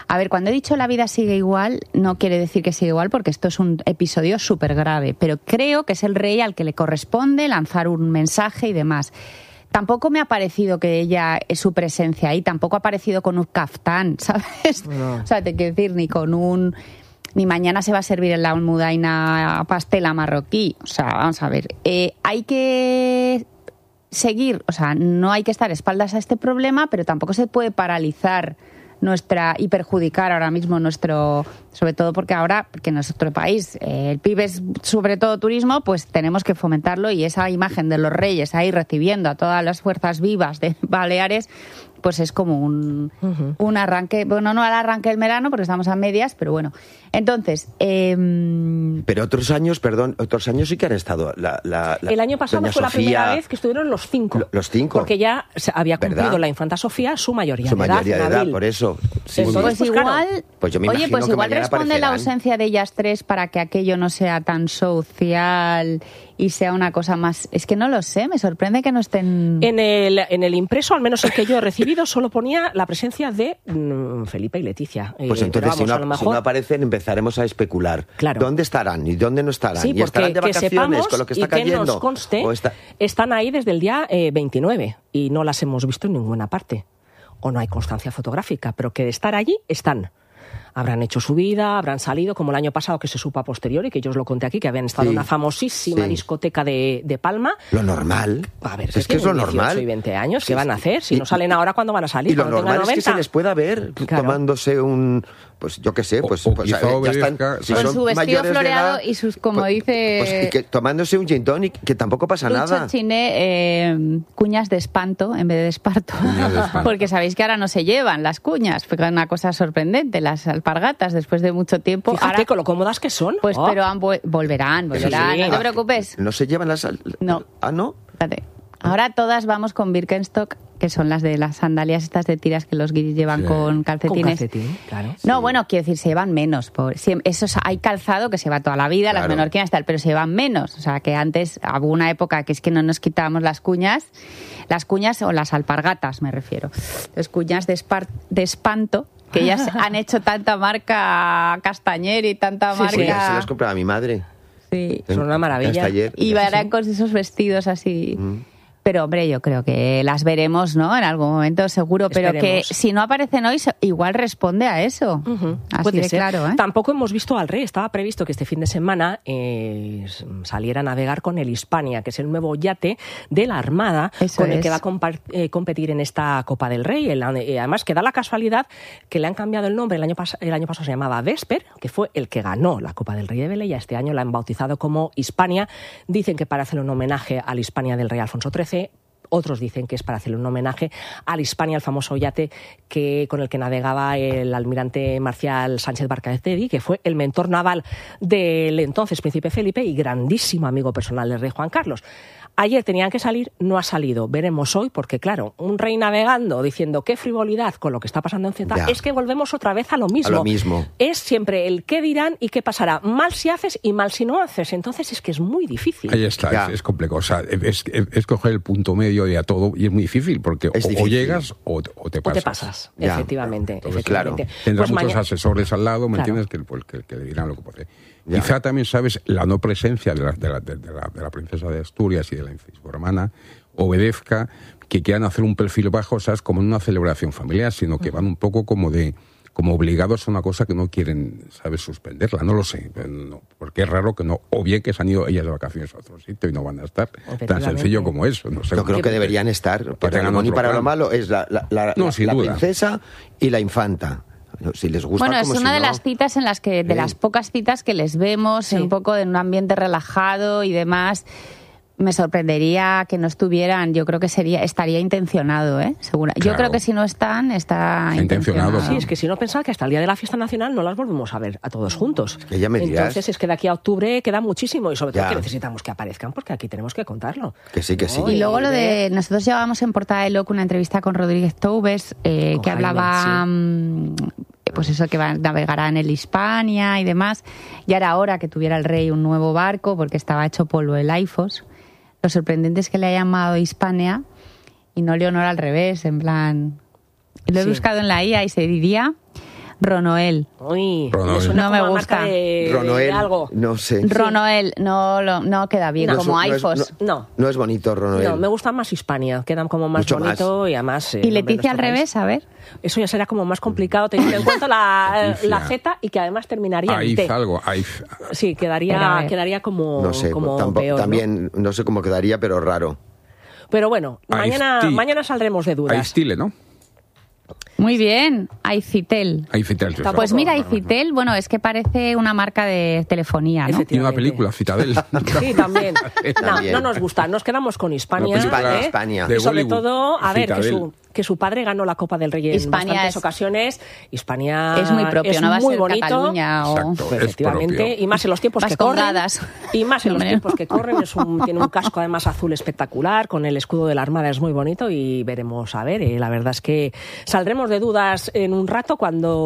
A ver, cuando he dicho la vida sigue igual, no quiere decir que siga igual, porque esto es un episodio súper grave, pero creo que es el rey al que le corresponde lanzar un mensaje y demás. Tampoco me ha parecido que ella, su presencia ahí, tampoco ha aparecido con un caftán, ¿sabes? No. O sea, te quiero decir, ni mañana se va a servir en la almudaina pastela marroquí. O sea, vamos a ver, hay que seguir, o sea, no hay que estar espaldas a este problema, pero tampoco se puede paralizar y perjudicar ahora mismo sobre todo porque en nuestro país el PIB es sobre todo turismo, pues tenemos que fomentarlo, y esa imagen de los reyes ahí recibiendo a todas las fuerzas vivas de Baleares, pues es como un arranque, bueno, no al arranque del verano porque estamos a medias, pero bueno. Entonces... Pero otros años sí que han estado. El año pasado fue la primera vez que estuvieron los 5. Los 5. Porque ya había cumplido la infanta Sofía su mayoría de edad, por eso. Sí, pues igual... Pues yo me imagino pues que igual responde aparecerán. la ausencia de ellas tres para que aquello no sea tan social y sea una cosa más... Es que no lo sé, me sorprende que no estén... En el impreso, al menos el que yo he recibido, solo ponía la presencia de Felipe y Leticia. Pues entonces, si no aparecen, empezaremos a especular. Claro. ¿Dónde estarán y dónde no estarán? Sí, ¿Y estarán de vacaciones sepamos, con lo que está y que cayendo? nos conste, están ahí desde el día 29 y no las hemos visto en ninguna parte. O no hay constancia fotográfica, pero que de estar allí están. Habrán hecho su vida, habrán salido, como el año pasado que se supo a posteriori, que yo os lo conté aquí, que habían estado en una famosísima discoteca de Palma. Lo normal. A ver, es que es lo normal. 18 y 20 años, ¿qué van a hacer? Si no salen ahora, ¿cuándo van a salir? Y lo normal es que se les pueda ver tomándose un... Pues yo qué sé, ya están... Con su vestido floreado y sus, como dice... Pues que tomándose un gin tonic, que tampoco pasa nada. Chiné, cuñas de espanto en vez de esparto. Porque sabéis que ahora no se llevan las cuñas. Fue una cosa sorprendente, las alpargatas, después de mucho tiempo. Fíjate ahora, con lo cómodas que son. Pues pero volverán, sí. No te preocupes. ¿No se llevan las... No. ¿Ah, no? Fíjate. Ahora todas vamos con Birkenstock, que son las de las sandalias estas de tiras que los guiris llevan con calcetines. Con calcetín, claro. No, bueno, quiero decir, se llevan menos. Hay calzado que se va toda la vida, las menorquinas y tal, pero se llevan menos. O sea, que antes hubo una época que es que no nos quitábamos las cuñas o las alpargatas, me refiero. Las cuñas de espanto, que ellas han hecho tanta marca Castañer y tanta marca... Sí, se las compraba mi madre. Sí. Son una maravilla. Y van con esos vestidos así... Pero, hombre, yo creo que las veremos, ¿no? En algún momento, seguro. Pero esperemos. Que si no aparecen hoy, igual responde a eso. Así puede de ser. Claro, ¿eh? Tampoco hemos visto al rey. Estaba previsto que este fin de semana saliera a navegar con el Hispania, que es el nuevo yate de la Armada, con el que va a competir en esta Copa del Rey. Además, que da la casualidad que le han cambiado el nombre. El año pasado se llamaba Vesper, que fue el que ganó la Copa del Rey de Velella. Este año la han bautizado como Hispania. Dicen que para hacer un homenaje al Hispania del rey Alfonso XIII. Otros dicen que es para hacerle un homenaje al Hispania, el famoso yate con el que navegaba el almirante Marcial Sánchez Barcazedi, que fue el mentor naval del entonces príncipe Felipe y grandísimo amigo personal del rey Juan Carlos. Ayer tenían que salir, no ha salido. Veremos hoy, porque claro, un rey navegando diciendo qué frivolidad con lo que está pasando en Ceuta, es que volvemos otra vez a lo mismo. A lo mismo. Es siempre el qué dirán y qué pasará. Mal si haces y mal si no haces. Entonces es que es muy difícil. Ahí está, es complejo. O sea, es coger el punto medio de a todo y es muy difícil, porque o llegas o te pasas. O te pasas, efectivamente. Entonces, efectivamente. Claro, tendrás muchos asesores al lado, ¿me entiendes? Que le dirán lo que puede. Quizá también, ¿sabes? La no presencia de la princesa de Asturias y de su hermana obedezca que quieran hacer un perfil bajo, ¿sabes? Como en una celebración familiar, sino que van un poco como obligados a una cosa que no quieren, ¿sabes? Suspenderla. No lo sé, porque es raro que no, o bien que se han ido ellas de vacaciones a otro sitio y no van a estar. Tan sencillo como eso. No sé. Yo creo que deberían estar, para lo bueno y para lo malo, es la princesa y la infanta. Si les gusta, bueno, es una de las citas en las que, de las pocas citas que les vemos, un poco en un ambiente relajado y demás. Me sorprendería que no estuvieran. Yo creo que estaría intencionado, segura. Claro. Yo creo que si no está intencionado. Sí, es que si no, pensar que hasta el día de la fiesta nacional no las volvemos a ver a todos juntos. Que ya me dirás. Entonces es que de aquí a octubre queda muchísimo y sobre todo que necesitamos que aparezcan porque aquí tenemos que contarlo. Que sí, que sí. Y luego lo de... Nosotros llevábamos en Portada de Loco una entrevista con Rodríguez Toubes que hablaba... Pues eso, que navegará en el Hispania y demás. Ya era hora que tuviera el rey un nuevo barco porque estaba hecho polvo el Aifos. Lo sorprendente es que le haya llamado Hispania y no Leonor al revés, en plan... Lo he buscado en la IA y se diría Ronoel. Uy, no me gusta. Ronoel, algo. No sé. Ronoel, no queda bien, como iPhos. No es bonito Ronoel. No, me gusta más Hispania, quedan como más mucho bonito más. Y además... ¿Y Leticia al revés? A ver. Eso ya será como más complicado teniendo en cuenta la Z y que además terminaría en T. Algo, Sí, quedaría como, no sé, como peor. También no sé cómo quedaría, pero raro. Pero bueno, mañana saldremos de dudas. Aistile, ¿no? Muy bien, Aifitel. Pues mira, Aifitel, bueno, es que parece una marca de telefonía, ¿no? Y una película, Citadel. Sí, también. No nos gusta, nos quedamos con Hispania. Hispania. Y sobre todo, a ver, que su padre ganó la Copa del Rey en bastantes ocasiones. Hispania es muy propio, es no va a muy ser bonito. Cataluña o... Exacto, efectivamente, y más en los tiempos que corren. Y más en los tiempos que corren, tiene un casco además azul espectacular, con el escudo de la Armada, es muy bonito y veremos, a ver, la verdad es que saldremos de dudas en un rato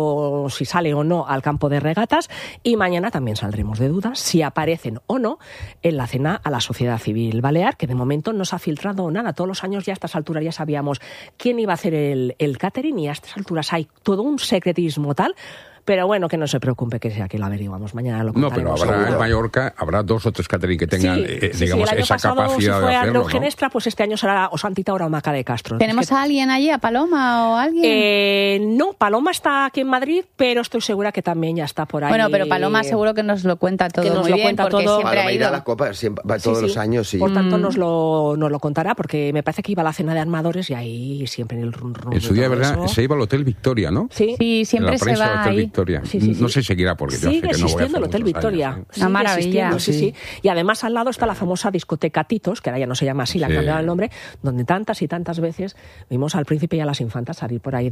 si sale o no al campo de regatas, y mañana también saldremos de dudas si aparecen o no en la cena a la Sociedad Civil Balear, que de momento no se ha filtrado nada. Todos los años ya a estas alturas ya sabíamos quién iba a hacer el catering, y a estas alturas hay todo un secretismo tal. Pero bueno, que no se preocupe, que sea que lo averiguamos. Mañana lo contaremos. No, pero habrá en Mallorca, habrá 2 o 3 catering que tengan, digamos, esa capacidad si fue de hacerlo, Genestra, pues este año será o Santita o Maca de Castro. ¿Tenemos a alguien allí, a Paloma o alguien? No, Paloma está aquí en Madrid, pero estoy segura que también ya está por ahí. Bueno, pero Paloma seguro que nos lo cuenta todo muy bien, porque siempre ha ido. A la Copa, siempre, va todos los años. Sí. Por tanto, nos lo contará, porque me parece que iba a la cena de armadores y ahí siempre en el run. En su día, ¿verdad? Se iba al Hotel Victoria, ¿no? Sí, siempre se va Hotel ahí. Victoria. No sé si seguirá, porque yo sé que no voy a hacer existiendo el Hotel Victoria. Una maravilla. Sí. Y además al lado está la famosa discoteca Titos, que ahora ya no se llama así, la han cambiado el nombre, donde tantas y tantas veces vimos al príncipe y a las infantas salir por ahí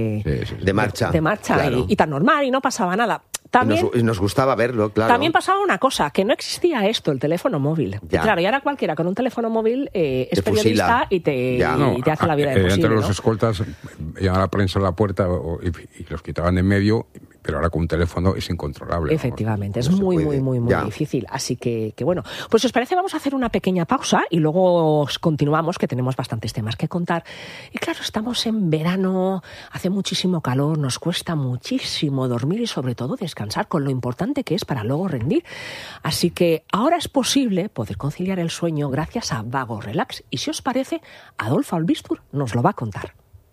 de marcha. Claro. Y tan normal, y no pasaba nada. También, nos gustaba verlo, claro. También pasaba una cosa, que no existía esto, el teléfono móvil. Y claro, y ahora cualquiera con un teléfono móvil es periodista y te hace la vida imposible. Entre los escoltas, llamaban a la prensa a la puerta y los quitaban de en medio, pero ahora con un teléfono es incontrolable. Efectivamente, es muy difícil. Así que bueno, pues si os parece vamos a hacer una pequeña pausa y luego continuamos, que tenemos bastantes temas que contar. Y claro, estamos en verano, hace muchísimo calor, nos cuesta muchísimo dormir y sobre todo descansar, con lo importante que es para luego rendir. Así que ahora es posible poder conciliar el sueño gracias a Vago Relax. Y si os parece, Adolfo Albistur nos lo va a contar.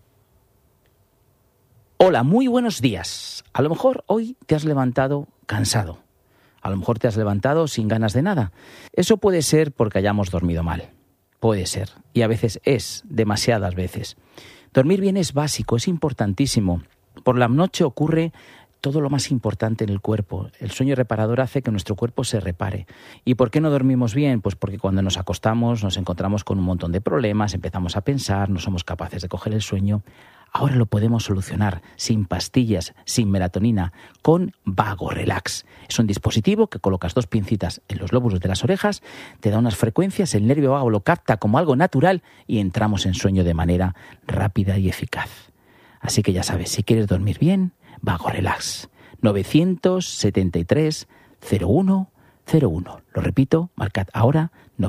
Hola, muy buenos días. A lo mejor hoy te has levantado cansado. A lo mejor te has levantado sin ganas de nada. Eso puede ser porque hayamos dormido mal. Puede ser. Y a veces es, demasiadas veces. Dormir bien es básico, es importantísimo. Por la noche ocurre todo lo más importante en el cuerpo. El sueño reparador hace que nuestro cuerpo se repare. ¿Y por qué no dormimos bien? Pues porque cuando nos acostamos nos encontramos con un montón de problemas, empezamos a pensar, no somos capaces de coger el sueño. Ahora lo podemos solucionar sin pastillas, sin melatonina, con Vago Relax. Es un dispositivo que colocas 2 pincitas en los lóbulos de las orejas, te da unas frecuencias, el nervio vago lo capta como algo natural y entramos en sueño de manera rápida y eficaz. Así que ya sabes, si quieres dormir bien, Vago Relax. 973 01 01. Lo repito, marcad ahora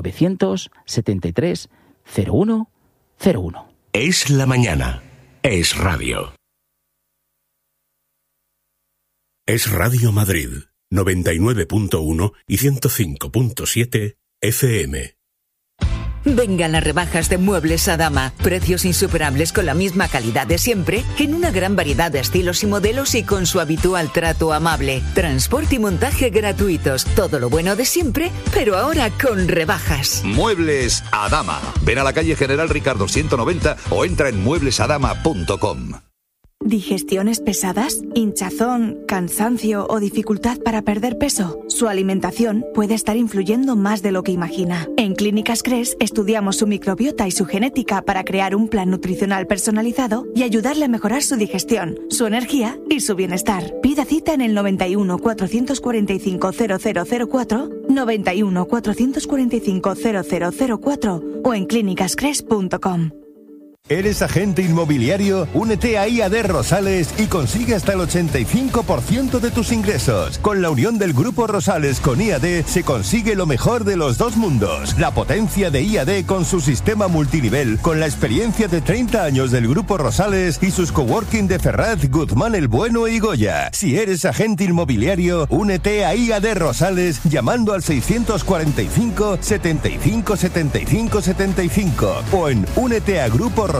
973 01 01. Es la mañana. Es radio. Es Radio Madrid, 99.1 y 105.7 FM. Vengan las rebajas de Muebles Adama. Precios insuperables con la misma calidad de siempre, en una gran variedad de estilos y modelos y con su habitual trato amable. Transporte y montaje gratuitos. Todo lo bueno de siempre, pero ahora con rebajas. Muebles Adama. Ven a la calle General Ricardo 190 o entra en mueblesadama.com. ¿Digestiones pesadas? ¿Hinchazón, cansancio o dificultad para perder peso? Su alimentación puede estar influyendo más de lo que imagina. En Clínicas Cres estudiamos su microbiota y su genética para crear un plan nutricional personalizado y ayudarle a mejorar su digestión, su energía y su bienestar. Pida cita en el 91 445 0004, 91 445 0004 o en clínicascres.com. ¿Eres agente inmobiliario? Únete a IAD Rosales y consigue hasta el 85% de tus ingresos. Con la unión del Grupo Rosales con IAD se consigue lo mejor de los dos mundos. La potencia de IAD con su sistema multinivel, con la experiencia de 30 años del Grupo Rosales y sus coworking de Ferraz, Guzmán el Bueno y Goya. Si eres agente inmobiliario, únete a IAD Rosales llamando al 645 75 75 75 o en úneteagruporosales.com.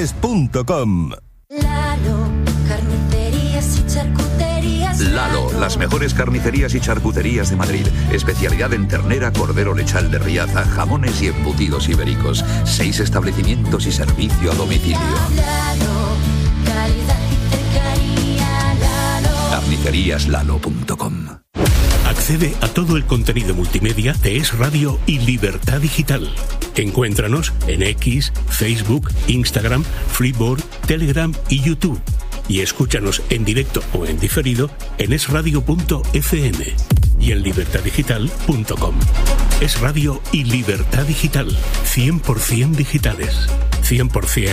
Lalo, carnicerías y charcuterías. Lalo, las mejores carnicerías y charcuterías de Madrid. Especialidad en ternera, cordero lechal de Riaza, jamones y embutidos ibéricos. 6 establecimientos y servicio a domicilio. Lalo, calidad y cercanía. Lalo. Carniceríaslalo.com. Accede a todo el contenido multimedia de Es Radio y Libertad Digital. Encuéntranos en X, Facebook, Instagram, Freeboard, Telegram y YouTube. Y escúchanos en directo o en diferido en esradio.fm y en libertaddigital.com. Es Radio y Libertad Digital. 100% digitales. 100%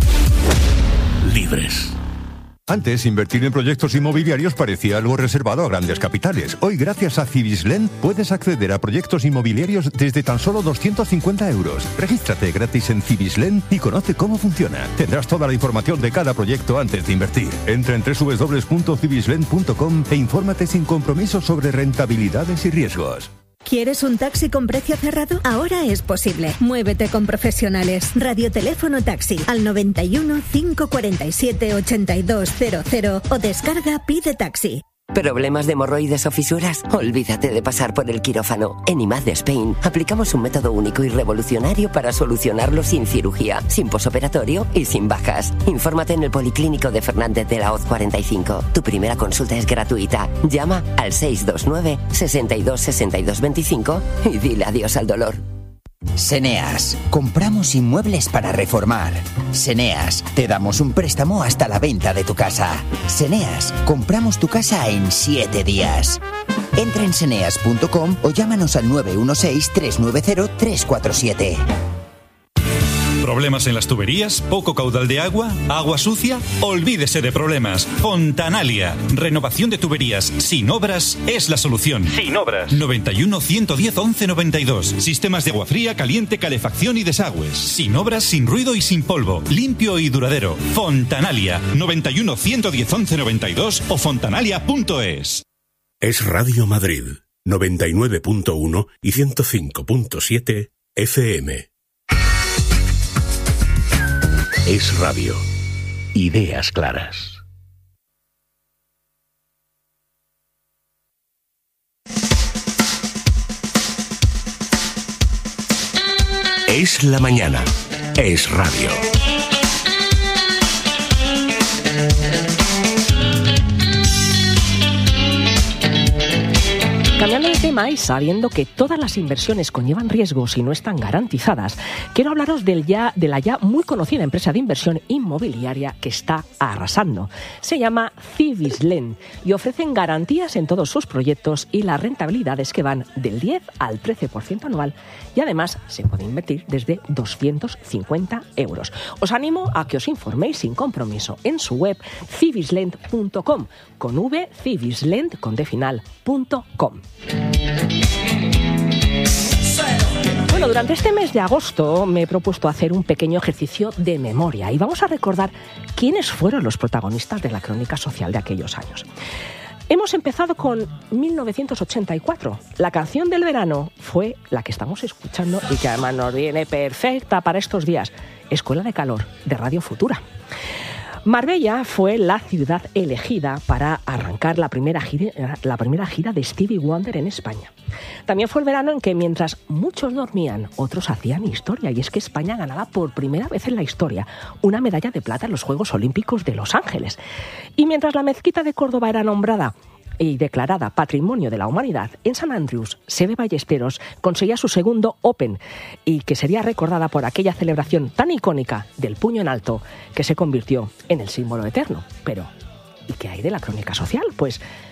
libres. Antes, invertir en proyectos inmobiliarios parecía algo reservado a grandes capitales. Hoy, gracias a Civislend, puedes acceder a proyectos inmobiliarios desde tan solo 250 euros. Regístrate gratis en Civislend y conoce cómo funciona. Tendrás toda la información de cada proyecto antes de invertir. Entra en www.civislend.com e infórmate sin compromiso sobre rentabilidades y riesgos. ¿Quieres un taxi con precio cerrado? Ahora es posible. Muévete con profesionales. Radioteléfono Taxi al 91 547 8200 o descarga Pide Taxi. ¿Problemas de hemorroides o fisuras? Olvídate de pasar por el quirófano. En IMAD de Spain aplicamos un método único y revolucionario para solucionarlo sin cirugía, sin posoperatorio y sin bajas. Infórmate en el Policlínico de Fernández de la Hoz 45. Tu primera consulta es gratuita. Llama al 629 62 62 25 y dile adiós al dolor. Seneas, compramos inmuebles para reformar. Seneas, te damos un préstamo hasta la venta de tu casa. Seneas, compramos tu casa en 7 días. Entra en seneas.com o llámanos al 916-390-347. ¿Problemas en las tuberías? ¿Poco caudal de agua? ¿Agua sucia? Olvídese de problemas. Fontanalia. Renovación de tuberías sin obras es la solución. Sin obras. 91 110 11 92. Sistemas de agua fría, caliente, calefacción y desagües. Sin obras, sin ruido y sin polvo. Limpio y duradero. Fontanalia. 91 110 11 92 o fontanalia.es. Es Radio Madrid. 99.1 y 105.7 FM. Es Radio. Ideas claras. Es la mañana. Es Radio. Cambiando de tema y sabiendo que todas las inversiones conllevan riesgos y no están garantizadas, quiero hablaros de la ya muy conocida empresa de inversión inmobiliaria que está arrasando. Se llama Civislend y ofrecen garantías en todos sus proyectos y las rentabilidades que van del 10 al 13% anual y además se puede invertir desde 250 euros. Os animo a que os informéis sin compromiso en su web civislend.com con v, civislend con d final.com. Bueno, durante este mes de agosto me he propuesto hacer un pequeño ejercicio de memoria y vamos a recordar quiénes fueron los protagonistas de la crónica social de aquellos años. Hemos empezado con 1984. La canción del verano fue la que estamos escuchando y que además nos viene perfecta para estos días. Escuela de Calor, de Radio Futura. Marbella fue la ciudad elegida para arrancar la primera gira de Stevie Wonder en España. También fue el verano en que mientras muchos dormían, otros hacían historia, y es que España ganaba por primera vez en la historia una medalla de plata en los Juegos Olímpicos de Los Ángeles. Y mientras la mezquita de Córdoba era nombrada y declarada Patrimonio de la Humanidad, en San Andrews, Seve Ballesteros conseguía su segundo Open y que sería recordada por aquella celebración tan icónica del puño en alto que se convirtió en el símbolo eterno. Pero, ¿y qué hay de la crónica social? Pues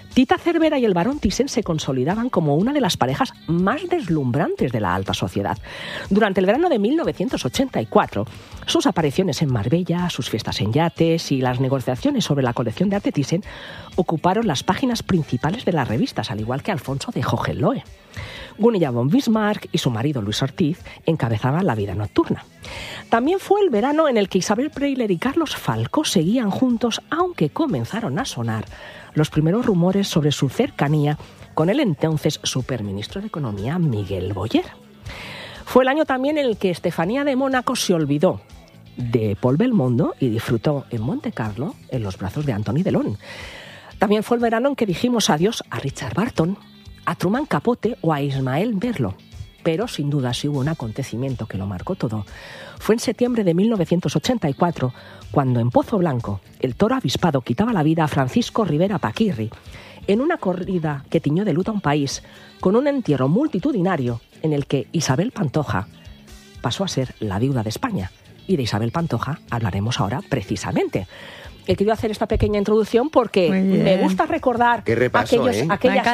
Tita Cervera y el barón Thyssen se consolidaban como una de las parejas más deslumbrantes de la alta sociedad. Durante el verano de 1984, sus apariciones en Marbella, sus fiestas en yates y las negociaciones sobre la colección de arte Thyssen ocuparon las páginas principales de las revistas, al igual que Alfonso de Hohenlohe. Gunilla von Bismarck y su marido Luis Ortiz encabezaban la vida nocturna. También fue el verano en el que Isabel Preisler y Carlos Falcó seguían juntos, aunque comenzaron a sonar los primeros rumores sobre su cercanía con el entonces superministro de Economía Miguel Boyer. Fue el año también en el que Estefanía de Mónaco se olvidó de Paul Belmondo y disfrutó en Monte Carlo en los brazos de Anthony Delon. También fue el verano en que dijimos adiós a Richard Burton, a Truman Capote o a Ismael Merlo. Pero sin duda, si hubo un acontecimiento que lo marcó todo, fue en septiembre de 1984, cuando en Pozo Blanco el toro avispado quitaba la vida a Francisco Rivera Paquirri, en una corrida que tiñó de luto a un país, con un entierro multitudinario en el que Isabel Pantoja pasó a ser la viuda de España. Y de Isabel Pantoja hablaremos ahora precisamente. He querido hacer esta pequeña introducción porque me gusta recordar aquellas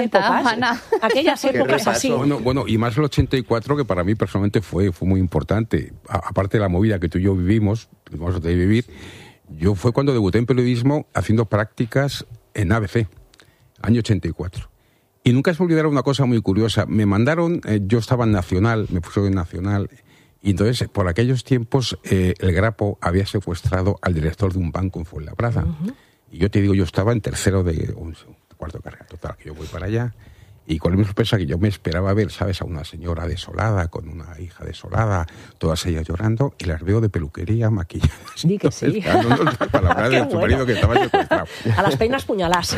épocas así. Bueno, y más el 84, que para mí personalmente fue muy importante. Aparte de la movida que tú y yo vivimos de vivir, yo fue cuando debuté en periodismo haciendo prácticas en ABC, año 84. Y nunca se me olvidará una cosa muy curiosa. Me mandaron, yo estaba en Nacional, me pusieron en Nacional. Y entonces, por aquellos tiempos, el Grapo había secuestrado al director de un banco en Fuenlabrada. Uh-huh. Y yo te digo, yo estaba en tercero de cuarto de carrera. Total, que yo voy para allá. Y con la misma sorpresa que yo me esperaba ver, ¿sabes? A una señora desolada, con una hija desolada, todas ellas llorando, y las veo de peluquería, maquilladas. Sí, que sí. Para hablar de tu marido que estaba secuestrado. A las peinas puñalás.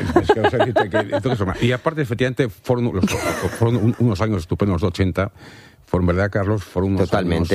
Y aparte, efectivamente, fueron unos años estupendos de 80. Fueron, ¿verdad, Carlos? Fueron unos años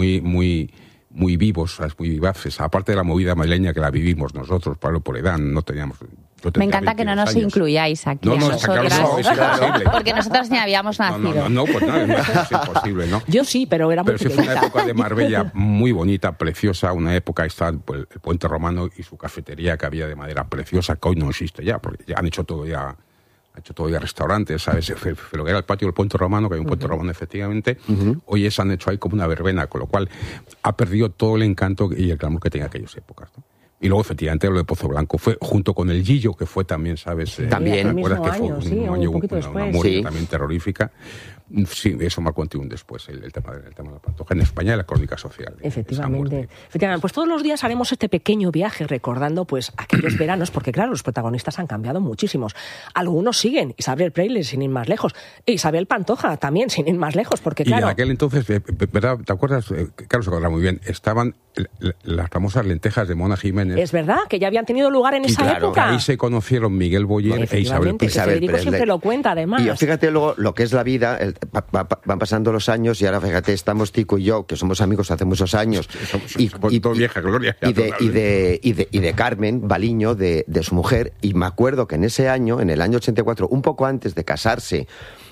muy vivos, ¿sabes? Muy vivaces. Aparte de la movida madrileña que la vivimos nosotros, Pablo por edad, no teníamos... Me encanta que no nos incluyáis aquí a nosotras, porque nosotros ni habíamos nacido. No, pues nada, es imposible, ¿no? Yo sí, pero era muy pequeñita. Pero sí fue una época de Marbella muy bonita, preciosa, una época, está el Puente Romano y su cafetería que había de madera preciosa, que hoy no existe ya, porque ya han hecho todo ya... Ha hecho todavía restaurantes, ¿sabes? Lo que era el patio del Puente Romano, que hay un Puente Romano efectivamente, hoy han hecho ahí como una verbena, con lo cual ha perdido todo el encanto y el glamour que tenía aquellas épocas, ¿no? Y luego, efectivamente, lo de Pozo Blanco fue junto con el Gillo, que fue también, ¿sabes? También. ¿Te acuerdas que fue un poquito después? Una muerte también terrorífica. Sí, eso marcó un después, el tema de la Pantoja en España y la crónica social. Efectivamente. Pues todos los días haremos este pequeño viaje recordando pues aquellos veranos, porque claro, los protagonistas han cambiado muchísimos. Algunos siguen, Isabel Preisler sin ir más lejos, e Isabel Pantoja también sin ir más lejos, porque claro... Y en aquel entonces, ¿verdad? ¿Te acuerdas? Carlos se acuerda muy bien, estaban las famosas lentejas de Mona Jiménez. Es verdad, que ya habían tenido lugar en esa época. Ahí se conocieron Miguel Boyer e Isabel Preisler. Federico siempre lo cuenta, además. Y fíjate luego lo que es la vida, van pasando los años y ahora fíjate, estamos Tico y yo, que somos amigos hace muchos años. Y vieja gloria. Y de Carmen Baliño, de su mujer, y me acuerdo que en ese año, en el año 84, un poco antes de casarse,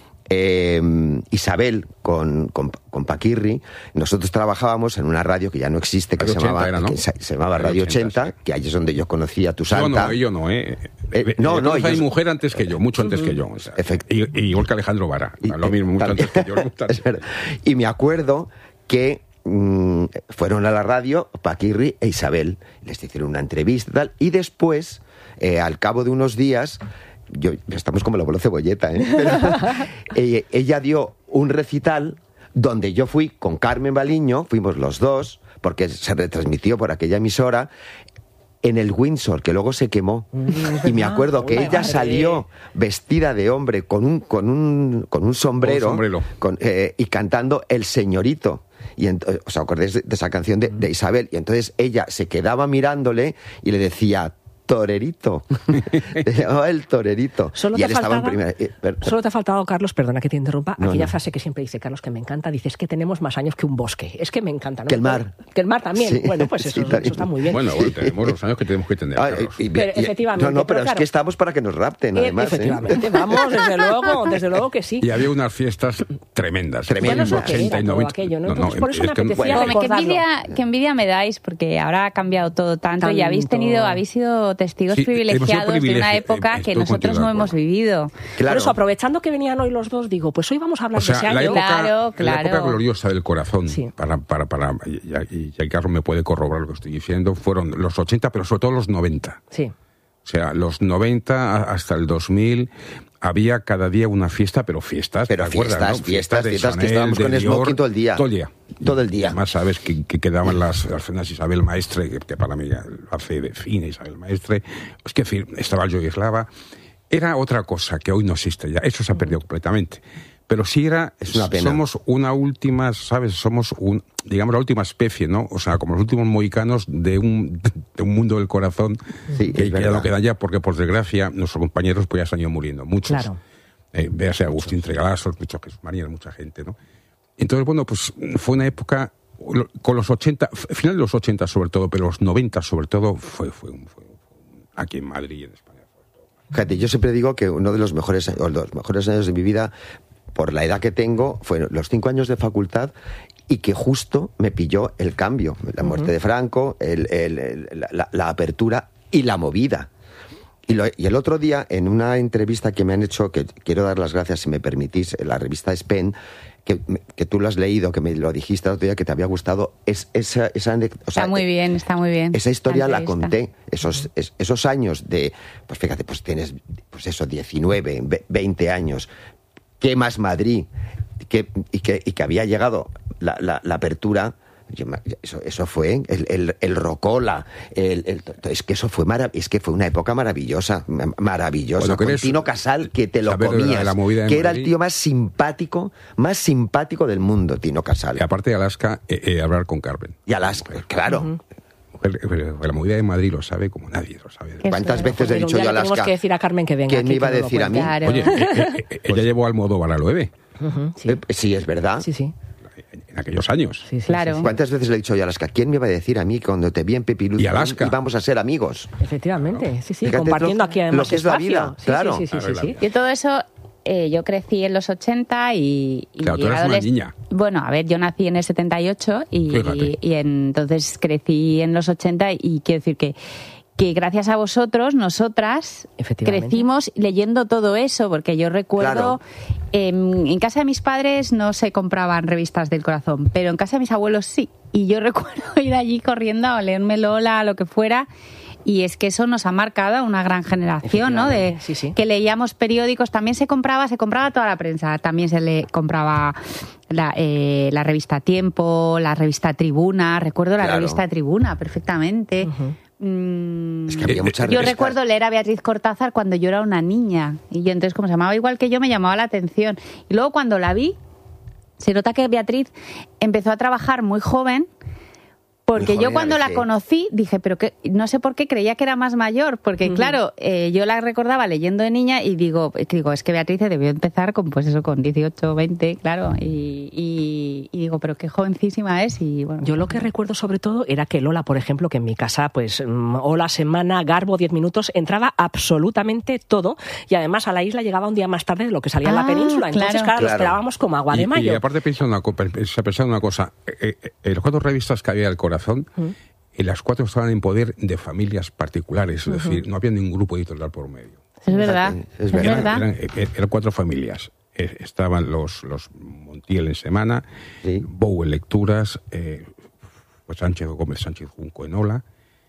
Isabel con Paquirri, nosotros trabajábamos en una radio que ya no existe, que se llamaba Radio 80, que ahí es donde yo conocí a tu santa. Yo no. Hay mujer antes que yo, mucho antes que yo. O sea, igual que Alejandro Vara, lo mismo, mucho antes que yo. Y me acuerdo que fueron a la radio Paquirri e Isabel, les hicieron una entrevista y tal, y después, al cabo de unos días... estamos como el abuelo Cebolleta, Pero, ella dio un recital donde yo fui con Carmen Baliño, fuimos los dos, porque se retransmitió por aquella emisora, en el Windsor, que luego se quemó. Y me acuerdo que ella salió vestida de hombre con un sombrero. Y cantando El Señorito. Y ¿os acordáis de esa canción de Isabel? Y entonces ella se quedaba mirándole y le decía... Torerito. Le llamaba el torerito. Solo te ha faltado, Carlos, perdona que te interrumpa, aquella frase que siempre dice Carlos, que me encanta, dice, es que tenemos más años que un bosque. Es que me encanta, ¿no? Que el mar. Que el mar también. Sí, bueno, pues eso está muy bien. Bueno, tenemos los años que tenemos que tener. Efectivamente. Pero es que estamos para que nos rapten, además. Efectivamente, vamos, desde luego que sí. Y había unas fiestas tremendas. Tremendas. 80 y 90. Aquello, ¿no? Entonces, por eso me apetecía recordarlo. Qué envidia me dais, porque ahora ha cambiado todo tanto y habéis sido sido testigos privilegiados de una época que nosotros no hemos vivido. Por eso, aprovechando que venían hoy los dos, digo, pues hoy vamos a hablar de ese año. Claro. La época gloriosa del corazón, y Carlos me puede corroborar lo que estoy diciendo, fueron los 80, pero sobre todo los 90. Sí. O sea, los 90 hasta el 2000 había cada día una fiesta, pero fiestas, pero fiestas, que estábamos con Smoking todo el día. Todo el día. Además, sabes que quedaban las cenas Isabel Maestre, que para mí lo hace de fina Isabel Maestre. Es que, en fin, estaba el Yogueslava. Era otra cosa que hoy no existe ya. Eso se ha perdido completamente. Pero sí es una pena. Somos una última, ¿sabes? Somos digamos, la última especie, ¿no? O sea, como los últimos mohicanos de un mundo del corazón que ya no queda ya, porque por desgracia nuestros compañeros pues ya se han ido muriendo, muchos. Claro. Véase Agustín Tregalasos, Jesús María, mucha gente, ¿no? Entonces, bueno, pues fue una época, con los 80, final de los 80 sobre todo, pero los 90 sobre todo, fue aquí en Madrid y en España. Fíjate, yo siempre digo que uno de los mejores años de mi vida, por la edad que tengo, fueron los 5 años de facultad, y que justo me pilló el cambio, la muerte de Franco, la apertura y la movida. Y el otro día, en una entrevista que me han hecho, que quiero dar las gracias, si me permitís, en la revista Spen, que tú lo has leído, que me lo dijiste el otro día, que te había gustado, esa anécdota. Está muy bien. Esa historia la conté, esos años de, pues fíjate, pues tienes, pues eso, 19, 20 años, ¿qué más Madrid? Y que había llegado la apertura. Eso fue el Rocola, es que eso fue una época maravillosa, bueno, con Tino Casal, que te lo comías, que era el tío más simpático del mundo, Tino Casal. Y aparte de Alaska, hablar con Carmen. Y Alaska, claro. La movida de Madrid lo sabe como nadie lo sabe. ¿Cuántas veces he dicho yo Alaska? Tenemos que decir a Carmen que venga. ¿Quién me iba a decir a mí? Claro. Oye, ella llevó a Almodóvar a Loewe. Sí, es verdad. Sí. En aquellos años. Sí, claro. ¿Cuántas veces le he dicho yo a Alaska? ¿Quién me iba a decir a mí cuando te vi en Pepiluz y Alaska? Y vamos a ser amigos? Efectivamente, sí. Fíjate compartiendo aquí además lo que es la vida, claro. Sí. Yo todo eso, yo crecí en los 80 y claro, tú eras una niña. Bueno, a ver, yo nací en el 78 y entonces crecí en los 80 y quiero decir que gracias a vosotros, nosotras crecimos leyendo todo eso, porque yo recuerdo, en casa de mis padres no se compraban revistas del corazón, pero en casa de mis abuelos sí, y yo recuerdo ir allí corriendo a leerme Lola, lo que fuera, y es que eso nos ha marcado a una gran generación, ¿no? Que leíamos periódicos, también se compraba toda la prensa, también se le compraba la revista Tiempo, la revista Tribuna, recuerdo la revista Tribuna perfectamente. Es que había muchas yo revistas. recuerdo leer a Beatriz Cortázar cuando yo era una niña, y yo entonces, como se llamaba igual que yo, me llamaba la atención, y luego cuando la vi se nota que Beatriz empezó a trabajar muy joven, porque yo cuando la conocí dije, pero que no sé por qué creía que era más mayor, porque claro, yo la recordaba leyendo de niña y digo, es que Beatriz debió empezar con 18, 20, claro, y digo, pero qué jovencísima es. Y bueno, yo lo que recuerdo sobre todo era que Lola, por ejemplo, que en mi casa, pues, Hola Semana, Garbo, 10 minutos, entraba absolutamente todo, y además a la isla llegaba un día más tarde de lo que salía en la península, entonces claro, lo esperábamos como agua de mayo. Y aparte pensar una cosa, los 4 revistas que había del corazón, las 4 estaban en poder de familias particulares, es decir, no había ningún grupo editorial por medio. Es verdad. Eran 4 familias. Estaban los Montiel en Semana, Bow en Lecturas, pues Sánchez Gómez Sánchez Junco en Ola,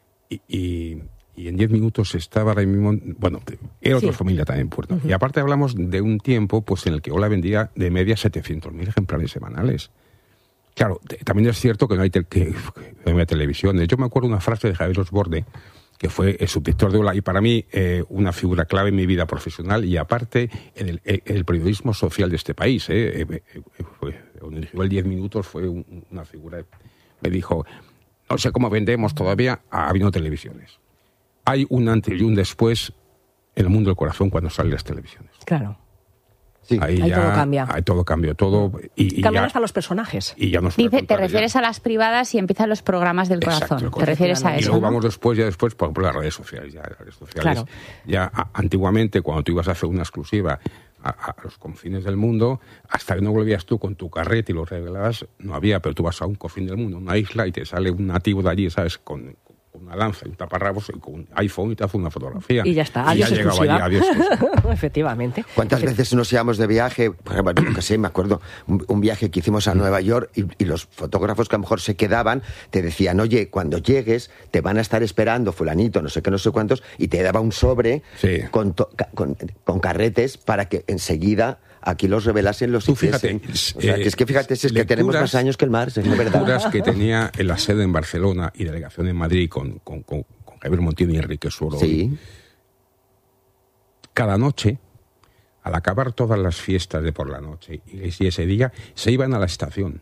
y en 10 minutos estaba Raymond, bueno, era otra familia también en Puerto. Y aparte hablamos de un tiempo pues en el que Ola vendía de media 700.000 ejemplares semanales. Claro, también es cierto que no hay televisión. Yo me acuerdo una frase de Javier Osborne, que fue el subdirector de Ola, y para mí una figura clave en mi vida profesional y aparte en el periodismo social de este país. Donde dirigió el 10 minutos fue una figura. Me dijo, no sé cómo vendemos todavía habiendo televisiones. Hay un antes y un después en el mundo del corazón cuando salen las televisiones. Claro. Sí. Ahí todo cambia. Cambian hasta los personajes. Y ya dice, te refieres a las privadas y empiezan los programas del corazón. Exacto, te refieres a eso. Y luego ¿no? vamos después, por ejemplo, las redes sociales. Claro. Ya antiguamente, cuando tú ibas a hacer una exclusiva a los confines del mundo, hasta que no volvías tú con tu carrete y lo revelabas, no había, pero tú vas a un confín del mundo, una isla, y te sale un nativo de allí, ¿sabes? Con una lanza y un taparrabos y con un iPhone y te hace una fotografía. Y ya está, adiós exclusiva. Efectivamente. ¿Cuántas veces nos íbamos de viaje? Por ejemplo, yo que sé, me acuerdo, un viaje que hicimos a Nueva York y los fotógrafos que a lo mejor se quedaban te decían, oye, cuando llegues te van a estar esperando fulanito, no sé qué, no sé cuántos, y te daba un sobre con carretes para que enseguida aquí los revelasen, los hiciesen. Fíjate, o sea, que es que fíjate, es que tenemos más años que el mar, es verdad. Lecturas que tenía en la sede en Barcelona y delegación en Madrid con Javier Montino y Enrique Suero. Sí. Cada noche, al acabar todas las fiestas de por la noche y ese día, se iban a la estación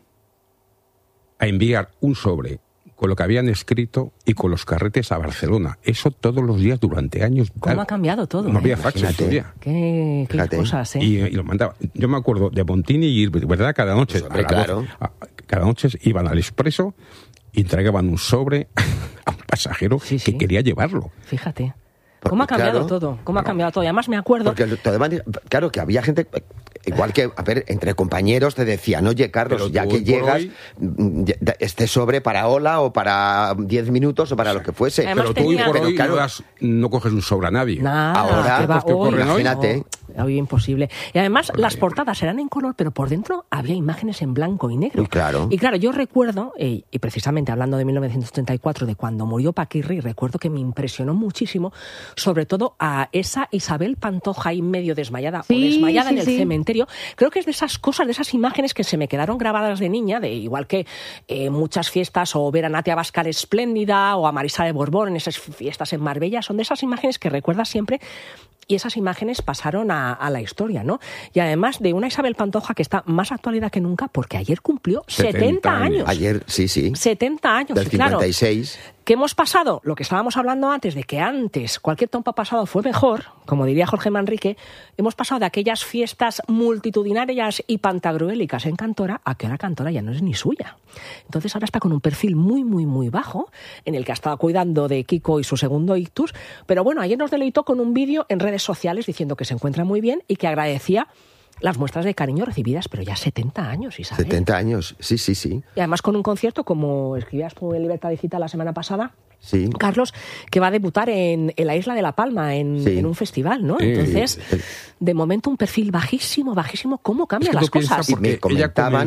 a enviar un sobre con lo que habían escrito y con los carretes a Barcelona. Eso todos los días durante años. ¿Cómo ha cambiado todo? No había fax en su día. Qué cosas, ¿eh? Y lo mandaba. Yo me acuerdo de Montini y ¿verdad? Cada noche. Pues, claro. Cada noche iban al Expreso y entregaban un sobre a un pasajero que quería llevarlo. Fíjate. ¿Cómo ha cambiado todo? ¿Cómo ha cambiado todo? Y además me acuerdo... Porque claro, que había gente... Igual que, a ver, entre compañeros te decían, oye, Carlos, ya que llegas, este sobre para hola o para 10 minutos o para lo que fuese. Pero tú hoy por hoy no coges un sobre a nadie. Nada, ahora, imagínate. Hoy imposible. Y además las portadas eran en color, pero por dentro había imágenes en blanco y negro. Y claro, yo recuerdo, y precisamente hablando de 1934, de cuando murió Paquirri, recuerdo que me impresionó muchísimo, sobre todo a esa Isabel Pantoja ahí medio desmayada o desmayada en el cementerio. Creo que es de esas cosas, de esas imágenes que se me quedaron grabadas de niña, de igual que muchas fiestas, o ver a Natia Bascal espléndida, o a Marisa de Borbón en esas fiestas en Marbella, son de esas imágenes que recuerdas siempre. Y esas imágenes pasaron a la historia, ¿no? Y además de una Isabel Pantoja que está más actualidad que nunca, porque ayer cumplió 70 años. Ayer, sí. 70 años. Del 56. Claro, ¿qué hemos pasado? Lo que estábamos hablando antes, de que antes cualquier tiempo pasado fue mejor, como diría Jorge Manrique, hemos pasado de aquellas fiestas multitudinarias y pantagruélicas en Cantora a que ahora Cantora ya no es ni suya. Entonces ahora está con un perfil muy, muy, muy bajo, en el que ha estado cuidando de Kiko y su segundo ictus, pero bueno, ayer nos deleitó con un vídeo en redes sociales diciendo que se encuentra muy bien y que agradecía las muestras de cariño recibidas, pero ya 70 años, Isabel. 70 años, sí. Y además con un concierto, como escribías tú en Libertad Digital la semana pasada, sí, Carlos, que va a debutar en la isla de La Palma, en un festival, ¿no? Entonces, de momento un perfil bajísimo. ¿Cómo cambian las cosas? Y me comentaban...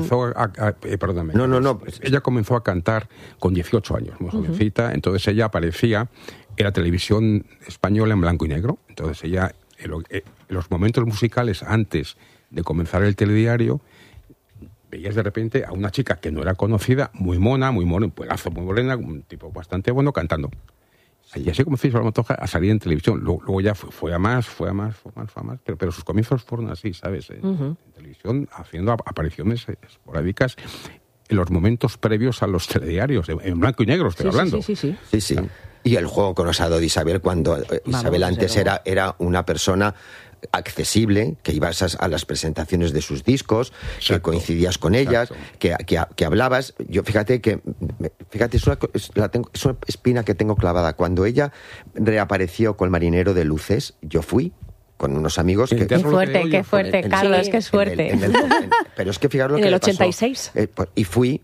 Ella comenzó a cantar con 18 años, muy jovencita, entonces ella aparecía en la televisión española en blanco y negro, entonces ella, en los momentos musicales antes de comenzar el telediario, veías de repente a una chica que no era conocida, muy mona, un pelazo muy morena, un tipo bastante bueno, cantando. Y así comenzó Isabel Pantoja a salir en televisión. Luego ya fue a más, pero sus comienzos fueron así, ¿sabes? En televisión, haciendo apariciones esporádicas en los momentos previos a los telediarios, en blanco y negro estoy hablando. Sí. Y el juego colosado de Isabel, cuando Isabel antes era una persona accesible, que ibas a las presentaciones de sus discos, que coincidías con ellas, que hablabas. Yo fíjate, es una espina que tengo clavada. Cuando ella reapareció con Marinero de Luces, yo fui con unos amigos que... Qué fuerte, Carlos, qué suerte. Pero es que fijaros lo en que el le pasó. 86. Y fui,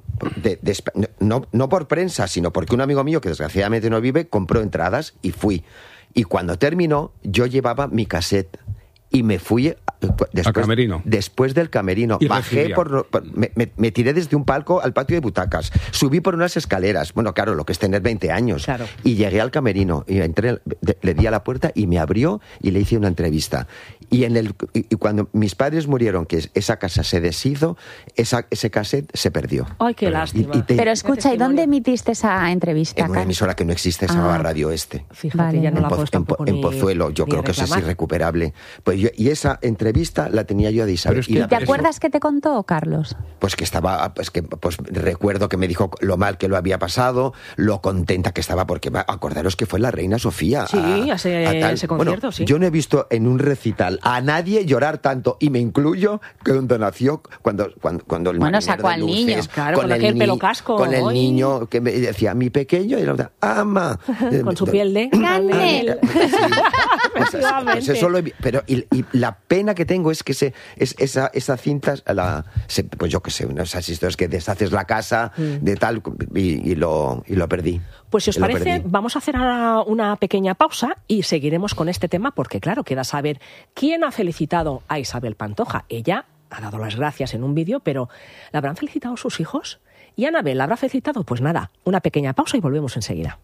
no por prensa, sino porque un amigo mío, que desgraciadamente no vive, compró entradas y fui. Y cuando terminó, yo llevaba mi cassette y me fui después del camerino. Bajé me tiré desde un palco al patio de butacas, subí por unas escaleras, bueno, claro, lo que es tener 20 años, y llegué al camerino y entré, le di a la puerta y me abrió y le hice una entrevista. Y cuando mis padres murieron, que esa casa se deshizo, ese cassette se perdió. Ay, qué lástima. Pero escucha, ¿y dónde emitiste esa entrevista? En una emisora que no existe, se llamaba Radio Este. Fíjate, ya no la puedo tampoco en Pozuelo, yo creo que eso es irrecuperable. Pues y esa entrevista la tenía yo de Isabel. ¿Y te acuerdas qué te contó, Carlos? Pues que estaba, pues recuerdo que me dijo lo mal que lo había pasado, lo contenta que estaba, porque acordaros que fue la reina Sofía. Sí, ese concierto, sí. Yo no he visto en un recital a nadie llorar tanto, y me incluyo, cuando nació, cuando el Marinero sacó al Luces, niño, claro, con aquel pelo casco, con el niño que me decía, mi pequeño, y la otra, ama. Con su piel de canel. Pues eso lo he, pero y la pena pena que tengo es que esa cinta, pues yo qué sé, esas historias que deshaces la casa de tal y lo perdí. Pues si os parece, vamos a hacer ahora una pequeña pausa y seguiremos con este tema porque, claro, queda saber quién ha felicitado a Isabel Pantoja. Ella ha dado las gracias en un vídeo, pero ¿la habrán felicitado sus hijos? ¿Y Anabel la habrá felicitado? Pues nada, una pequeña pausa y volvemos enseguida.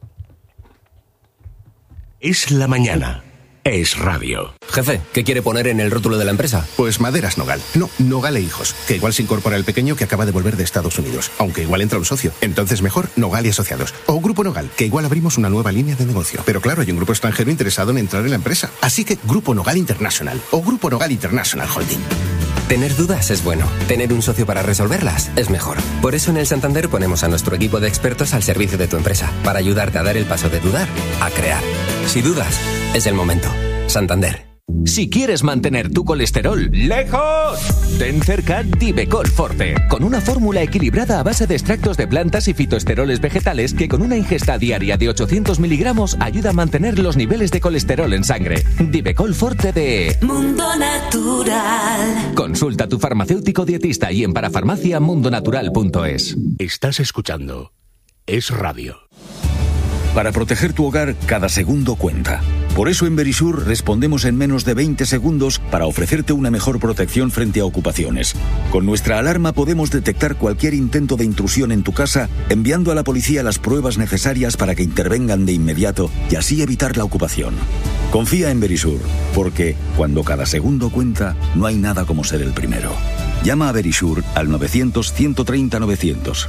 Es la mañana. Es radio. Jefe, ¿qué quiere poner en el rótulo de la empresa? Pues Maderas Nogal. No, Nogal e Hijos. Que igual se incorpora el pequeño que acaba de volver de Estados Unidos. Aunque igual entra un socio. Entonces mejor Nogal y Asociados. O Grupo Nogal, que igual abrimos una nueva línea de negocio. Pero claro, hay un grupo extranjero interesado en entrar en la empresa. Así que Grupo Nogal International. O Grupo Nogal International Holding. Tener dudas es bueno. Tener un socio para resolverlas es mejor. Por eso en el Santander ponemos a nuestro equipo de expertos al servicio de tu empresa. Para ayudarte a dar el paso de dudar a crear. Si dudas, es el momento. Santander. Si quieres mantener tu colesterol lejos, ten cerca Divecol Forte, con una fórmula equilibrada a base de extractos de plantas y fitoesteroles vegetales que con una ingesta diaria de 800 miligramos ayuda a mantener los niveles de colesterol en sangre. Divecol Forte de Mundo Natural. Consulta a tu farmacéutico dietista y en parafarmaciamundonatural.es. Estás escuchando Es Radio. Para proteger tu hogar, cada segundo cuenta. Por eso en Verisur respondemos en menos de 20 segundos para ofrecerte una mejor protección frente a ocupaciones. Con nuestra alarma podemos detectar cualquier intento de intrusión en tu casa, enviando a la policía las pruebas necesarias para que intervengan de inmediato y así evitar la ocupación. Confía en Verisur, porque cuando cada segundo cuenta, no hay nada como ser el primero. Llama a Verisur al 900-130-900.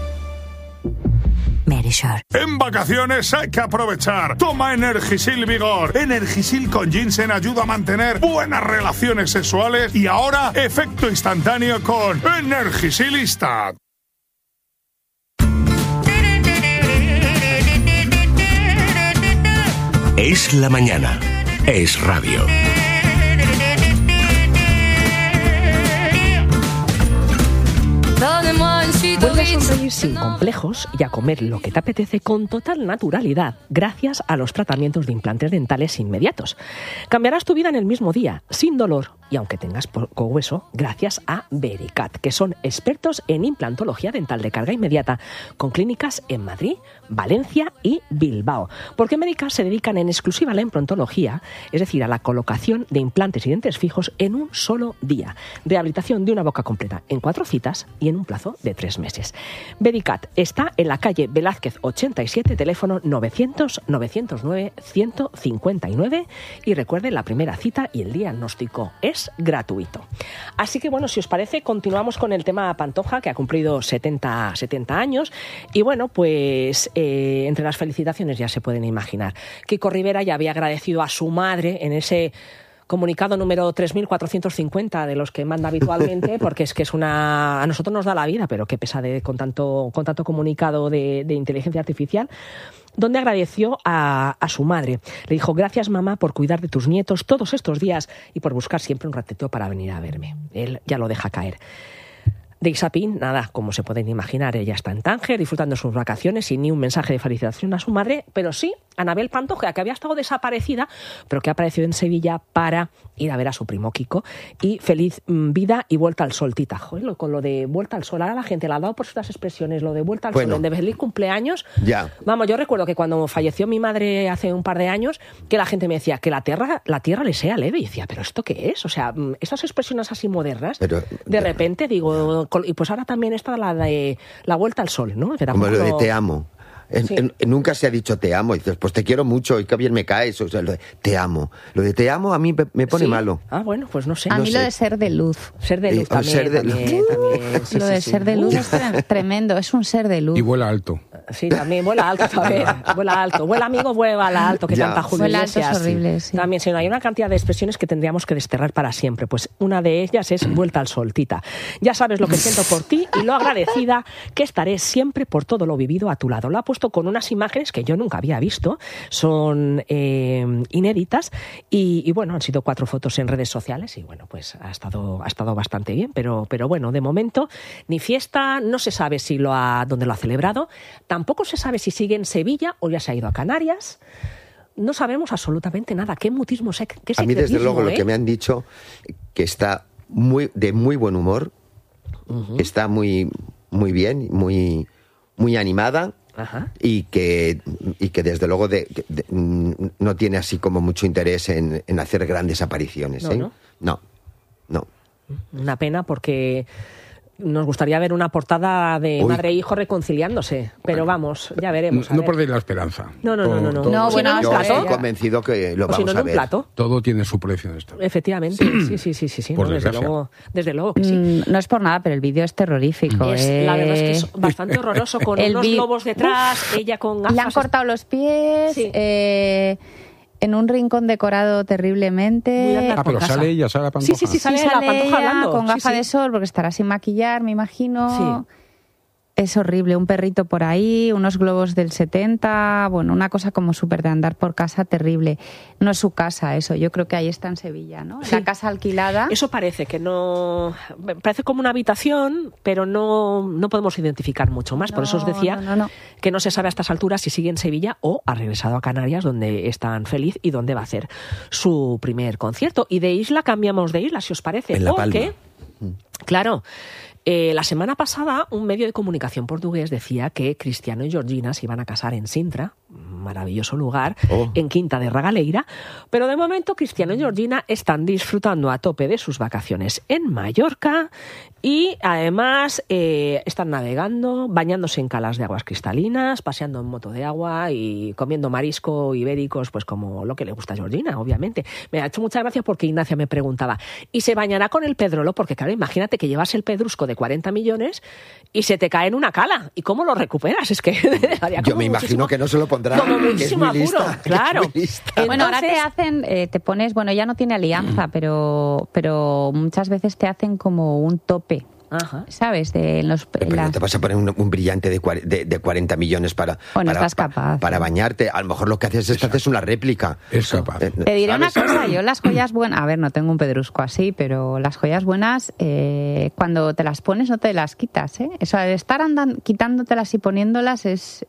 Verisur. En vacaciones hay que aprovechar. Toma Energisil Vigor. Energisil con ginseng ayuda a mantener buenas relaciones sexuales y ahora efecto instantáneo con Energisil Instant. Es la mañana. Es radio. Vuelve a sonreír sin complejos y a comer lo que te apetece con total naturalidad gracias a los tratamientos de implantes dentales inmediatos. Cambiarás tu vida en el mismo día, sin dolor y aunque tengas poco hueso, gracias a Vericat, que son expertos en implantología dental de carga inmediata, con clínicas en Madrid, Valencia y Bilbao. Porque en Vericat se dedican en exclusiva a la implantología, es decir, a la colocación de implantes y dientes fijos en un solo día. Rehabilitación de una boca completa en 4 citas y en un plazo de 3 meses. Vericat está en la calle Velázquez 87, teléfono 900-909-159 y recuerde, la primera cita y el diagnóstico es gratuito. Así que bueno, si os parece, continuamos con el tema Pantoja, que ha cumplido 70 años y bueno, pues entre las felicitaciones ya se pueden imaginar. Kiko Rivera ya había agradecido a su madre en ese comunicado número 3450 de los que manda habitualmente, porque es que es a nosotros nos da la vida, pero qué pesade con tanto comunicado de inteligencia artificial, donde agradeció a su madre. Le dijo: gracias, mamá, por cuidar de tus nietos todos estos días y por buscar siempre un ratito para venir a verme. Él ya lo deja caer. De Isapín, nada, como se pueden imaginar, ella está en Tánger disfrutando de sus vacaciones sin ni un mensaje de felicitación a su madre, pero sí Anabel Pantoja, que había estado desaparecida, pero que ha aparecido en Sevilla para ir a ver a su primo Kiko. Y feliz vida y vuelta al sol, Tita. Joder, con lo de vuelta al sol, ahora la gente la ha dado por estas expresiones, lo de vuelta al sol, de feliz cumpleaños. Ya. Vamos, yo recuerdo que cuando falleció mi madre hace un par de años, que la gente me decía que la tierra le sea leve, y decía, ¿pero esto qué es? O sea, estas expresiones así modernas, de repente digo, y pues ahora también está la de la vuelta al sol, ¿no? Como lo de te amo. Sí. Nunca se ha dicho te amo. Y dices, pues te quiero mucho y que bien me caes. O sea, lo de te amo. Lo de te amo a mí me pone malo. Ah, bueno, pues no sé. A mí lo de ser de luz. Ser de luz también. Sí, lo de ser de luz es tremendo. Es un ser de luz. Y vuela alto. Sí, también vuela alto también. Vuela alto. Vuela amigo, vuela alto, que canta Julio Iglesias. Vuela alto es horrible, sí. También, sí, hay una cantidad de expresiones que tendríamos que desterrar para siempre. Pues una de ellas es vuelta al sol, Tita. Ya sabes lo que siento por ti y lo agradecida que estaré siempre por todo lo vivido a tu lado. Lo ha puesto con unas imágenes que yo nunca había visto. Son inéditas y bueno, han sido 4 fotos en redes sociales y bueno, pues ha estado bastante bien, pero bueno, de momento ni fiesta, no se sabe dónde lo ha celebrado, tampoco se sabe si sigue en Sevilla o ya se ha ido a Canarias. no sabemos absolutamente nada. ¿Qué mutismo, qué secretismo? A mí, desde luego, lo que me han dicho, que está de muy buen humor, está muy, muy bien, muy, muy animada. Ajá. Y que desde luego no tiene así como mucho interés en hacer grandes apariciones. No. Una pena, porque nos gustaría ver una portada de madre e hijo reconciliándose, pero vamos, ya veremos. No perdéis la esperanza. No. Yo estoy convencido que lo vamos a ver. Todo tiene su precio en esto. Efectivamente, sí. Por desde luego que sí. No es por nada, pero el vídeo es terrorífico. La verdad es que es bastante horroroso, con unos globos detrás, ella con gafas. Le han cortado los pies. Sí. En un rincón decorado terriblemente. Pero sale ella, sale la Pantoja. Sí, sale la Pantoja ella hablando. con gafas de sol, porque estará sin maquillar, me imagino. Sí. Es horrible, un perrito por ahí, unos globos del 70, bueno, una cosa como súper de andar por casa terrible. No es su casa eso, yo creo que ahí está en Sevilla, ¿no? Sí. La casa alquilada. Eso parece que no... Parece como una habitación, pero no podemos identificar mucho más. Por eso os decía que no se sabe a estas alturas si sigue en Sevilla o ha regresado a Canarias, donde es tan feliz y donde va a hacer su primer concierto. Y de isla cambiamos de isla, si os parece. En La Palma. Claro... la semana pasada un medio de comunicación portugués decía que Cristiano y Georgina se iban a casar en Sintra, un maravilloso lugar, en Quinta de Ragaleira, pero de momento Cristiano y Georgina están disfrutando a tope de sus vacaciones en Mallorca y además están navegando, bañándose en calas de aguas cristalinas, paseando en moto de agua y comiendo marisco ibéricos, pues como lo que le gusta a Georgina, obviamente. Me ha hecho mucha gracia porque Ignacia me preguntaba, ¿y se bañará con el pedrolo? Porque claro, imagínate que llevas el pedrusco de 40 millones y se te cae en una cala. ¿Y cómo lo recuperas? Es que yo me imagino que no se lo pondrá, que es muy lista. Claro. Bueno, ahora te hacen, te pones, bueno, ya no tiene alianza, pero muchas veces te hacen como un tope. Ajá. ¿Sabes? No te vas a poner un brillante de 40 millones para bañarte. A lo mejor lo que haces es que haces una réplica. Es capaz. Te diré una cosa, yo las joyas buenas, a ver, no tengo un pedrusco así, pero las joyas buenas, cuando te las pones no te las quitas, ¿eh? Eso de estar quitándotelas y poniéndolas es...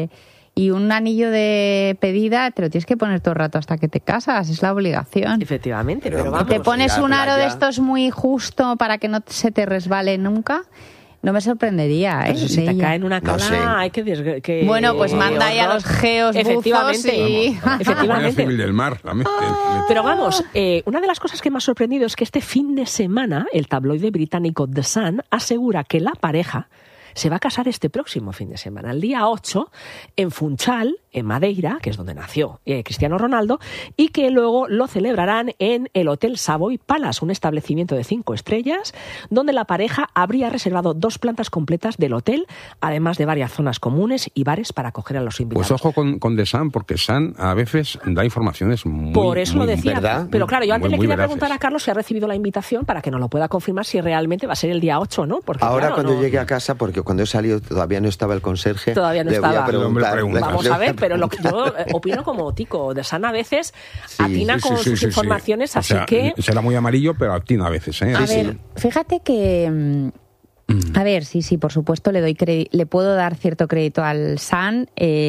y un anillo de pedida te lo tienes que poner todo el rato hasta que te casas, es la obligación. Efectivamente, pero vamos. Te pones un aro de estos muy justo para que no se te resbale nunca. No me sorprendería, ¿eh? Pero si te cae en una cala, hay que... Bueno, pues manda ahí a los geos buzos y... Efectivamente. Del mar, Pero vamos, una de las cosas que me ha sorprendido es que este fin de semana el tabloide británico The Sun asegura que la pareja se va a casar este próximo fin de semana, el día 8, en Funchal, en Madeira, que es donde nació Cristiano Ronaldo, y que luego lo celebrarán en el Hotel Savoy Palace, un establecimiento de 5 estrellas, donde la pareja habría reservado 2 plantas completas del hotel, además de varias zonas comunes y bares para acoger a los invitados. Pues ojo con The Sun, porque Sun a veces da informaciones muy... Por eso lo decía, ¿verdad? Pero claro, yo antes Muy le quería veraces. preguntar a Carlos si ha recibido la invitación para que nos lo pueda confirmar si realmente va a ser el día 8, ¿no? Porque, ahora claro, cuando no... llegue a casa, porque cuando he salido todavía no estaba el conserje. Todavía no le estaba. Voy a preguntar. Vamos a ver, pero lo que yo opino como Tico. De Sana a veces atina con sus informaciones, así que... Será muy amarillo, pero atina a veces, ¿eh? A ver, fíjate que... A ver, sí, por supuesto le puedo dar cierto crédito al Sun.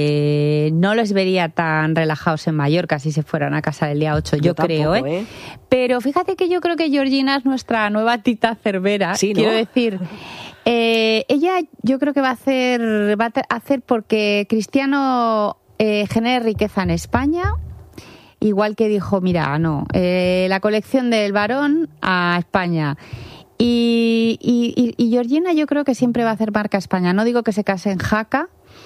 No los vería tan relajados en Mallorca si se fueran a casar el día 8, yo creo, tampoco, ¿eh? Pero fíjate que yo creo que Georgina es nuestra nueva Tita Cervera. Sí, ¿no? Quiero decir... ella yo creo que va a hacer porque Cristiano genere riqueza en España, igual que dijo, mira, no, la colección del varón a España. Y Georgina yo creo que siempre va a hacer marca España. No digo que se case en Jaca,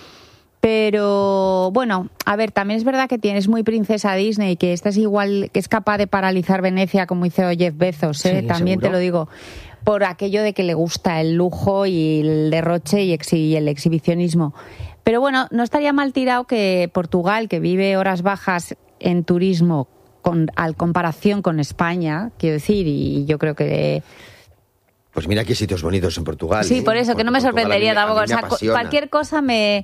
pero bueno, a ver, también es verdad que tienes muy princesa Disney, que esta es igual, que es capaz de paralizar Venecia como hizo Jeff Bezos, ¿eh? Sí, También seguro. te lo digo, por aquello de que le gusta el lujo y el derroche y el exhibicionismo. Pero bueno, no estaría mal tirado que Portugal, que vive horas bajas en turismo al comparación con España, quiero decir, y yo creo que Pues mira qué sitios bonitos en Portugal. Sí, por eso, que no me sorprendería tampoco. O sea, cualquier cosa me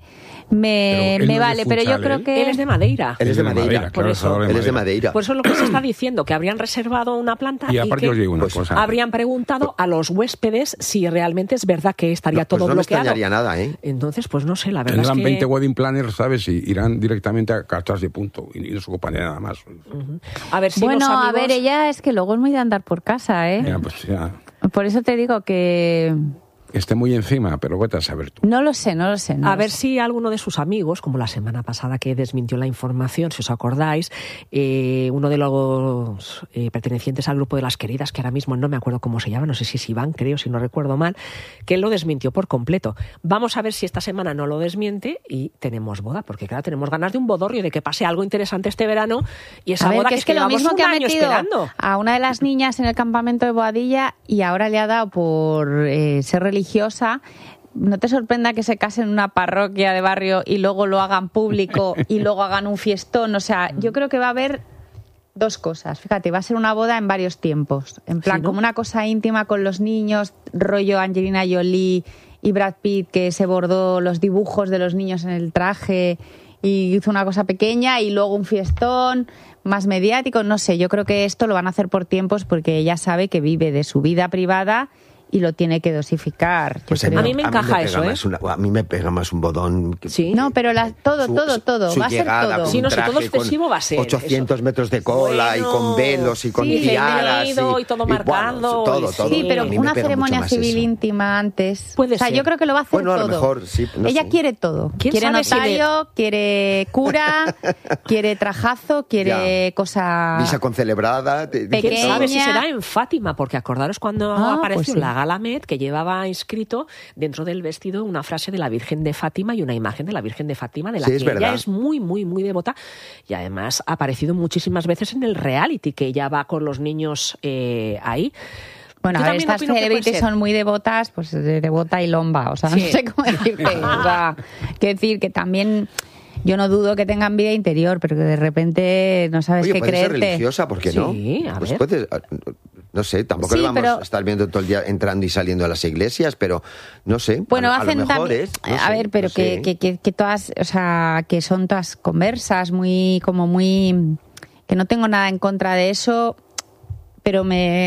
vale, pero yo creo que... Él es de Madeira. Él es de Madeira. Por eso. Él es de Madeira. Por eso es lo que se está diciendo, que habrían reservado una planta y aparte os digo una cosa. Habrían preguntado a los huéspedes si realmente es verdad que estaría todo bloqueado. No me extrañaría nada, ¿eh? Entonces, pues no sé, la verdad tendrán es que... 20 wedding planners, ¿sabes? Y irán directamente a cartas de punto y no se ocupan de nada más. A ver si bueno, los amigos... a ver, ella es que luego es muy de andar por casa, ¿eh? Ya, pues ya. Por eso te digo que... Esté muy encima, pero vete a saber tú. No lo sé. A ver si alguno de sus amigos, como la semana pasada que desmintió la información, si os acordáis, uno de los pertenecientes al grupo de las queridas, que ahora mismo no me acuerdo cómo se llama, no sé si es Iván, creo, si no recuerdo mal, que él lo desmintió por completo. Vamos a ver si esta semana no lo desmiente y tenemos boda, porque claro, tenemos ganas de un bodorrio, de que pase algo interesante este verano y esa boda que es que lo mismo que ha metido esperando. A una de las niñas en el campamento de Boadilla y ahora le ha dado por ser religiosa. No te sorprenda que se casen en una parroquia de barrio y luego lo hagan público y luego hagan un fiestón. O sea, yo creo que va a haber dos cosas. Fíjate, va a ser una boda en varios tiempos. En plan, ¿sí, no? Como una cosa íntima con los niños, rollo Angelina Jolie y Brad Pitt, que se bordó los dibujos de los niños en el traje y hizo una cosa pequeña, y luego un fiestón más mediático. No sé, yo creo que esto lo van a hacer por tiempos porque ella sabe que vive de su vida privada y lo tiene que dosificar. Pues a mí me encaja eso, ¿eh? A mí me pega más un bodón. Sí. No, pero todo. Va a ser todo. Si no sé, todo excesivo va a ser. 800 eso. Metros de cola, y con velos, y con tiaras. Y todo marcado. Todo. Sí, pero una ceremonia civil íntima antes. Puede ser. Yo creo que lo va a hacer todo. A lo mejor, sí. Ella quiere todo. Quiere notario, quiere cura, quiere trajazo, quiere cosa... Misa concelebrada. ¿Quién sabe si será en Fátima? Porque acordaros cuando apareció la Galamet, que llevaba inscrito dentro del vestido una frase de la Virgen de Fátima y una imagen de la Virgen de Fátima, de la que ella es muy, muy, muy devota, y además ha aparecido muchísimas veces en el reality, que ella va con los niños ahí. Bueno, a ver, estas celebrities son muy devotas, pues de devota y lomba, o sea, no sé cómo decirte. O sea, quiero decir que también... Yo no dudo que tengan vida interior, pero que de repente no sabes qué creerte. Puede ser religiosa, ¿por qué no? Sí, a ver. Puede, no sé, tampoco le vamos a estar viendo todo el día entrando y saliendo a las iglesias, pero no sé. Bueno, a lo mejor es. No a ver, pero que todas, o sea, que son todas conversas, muy, que no tengo nada en contra de eso, pero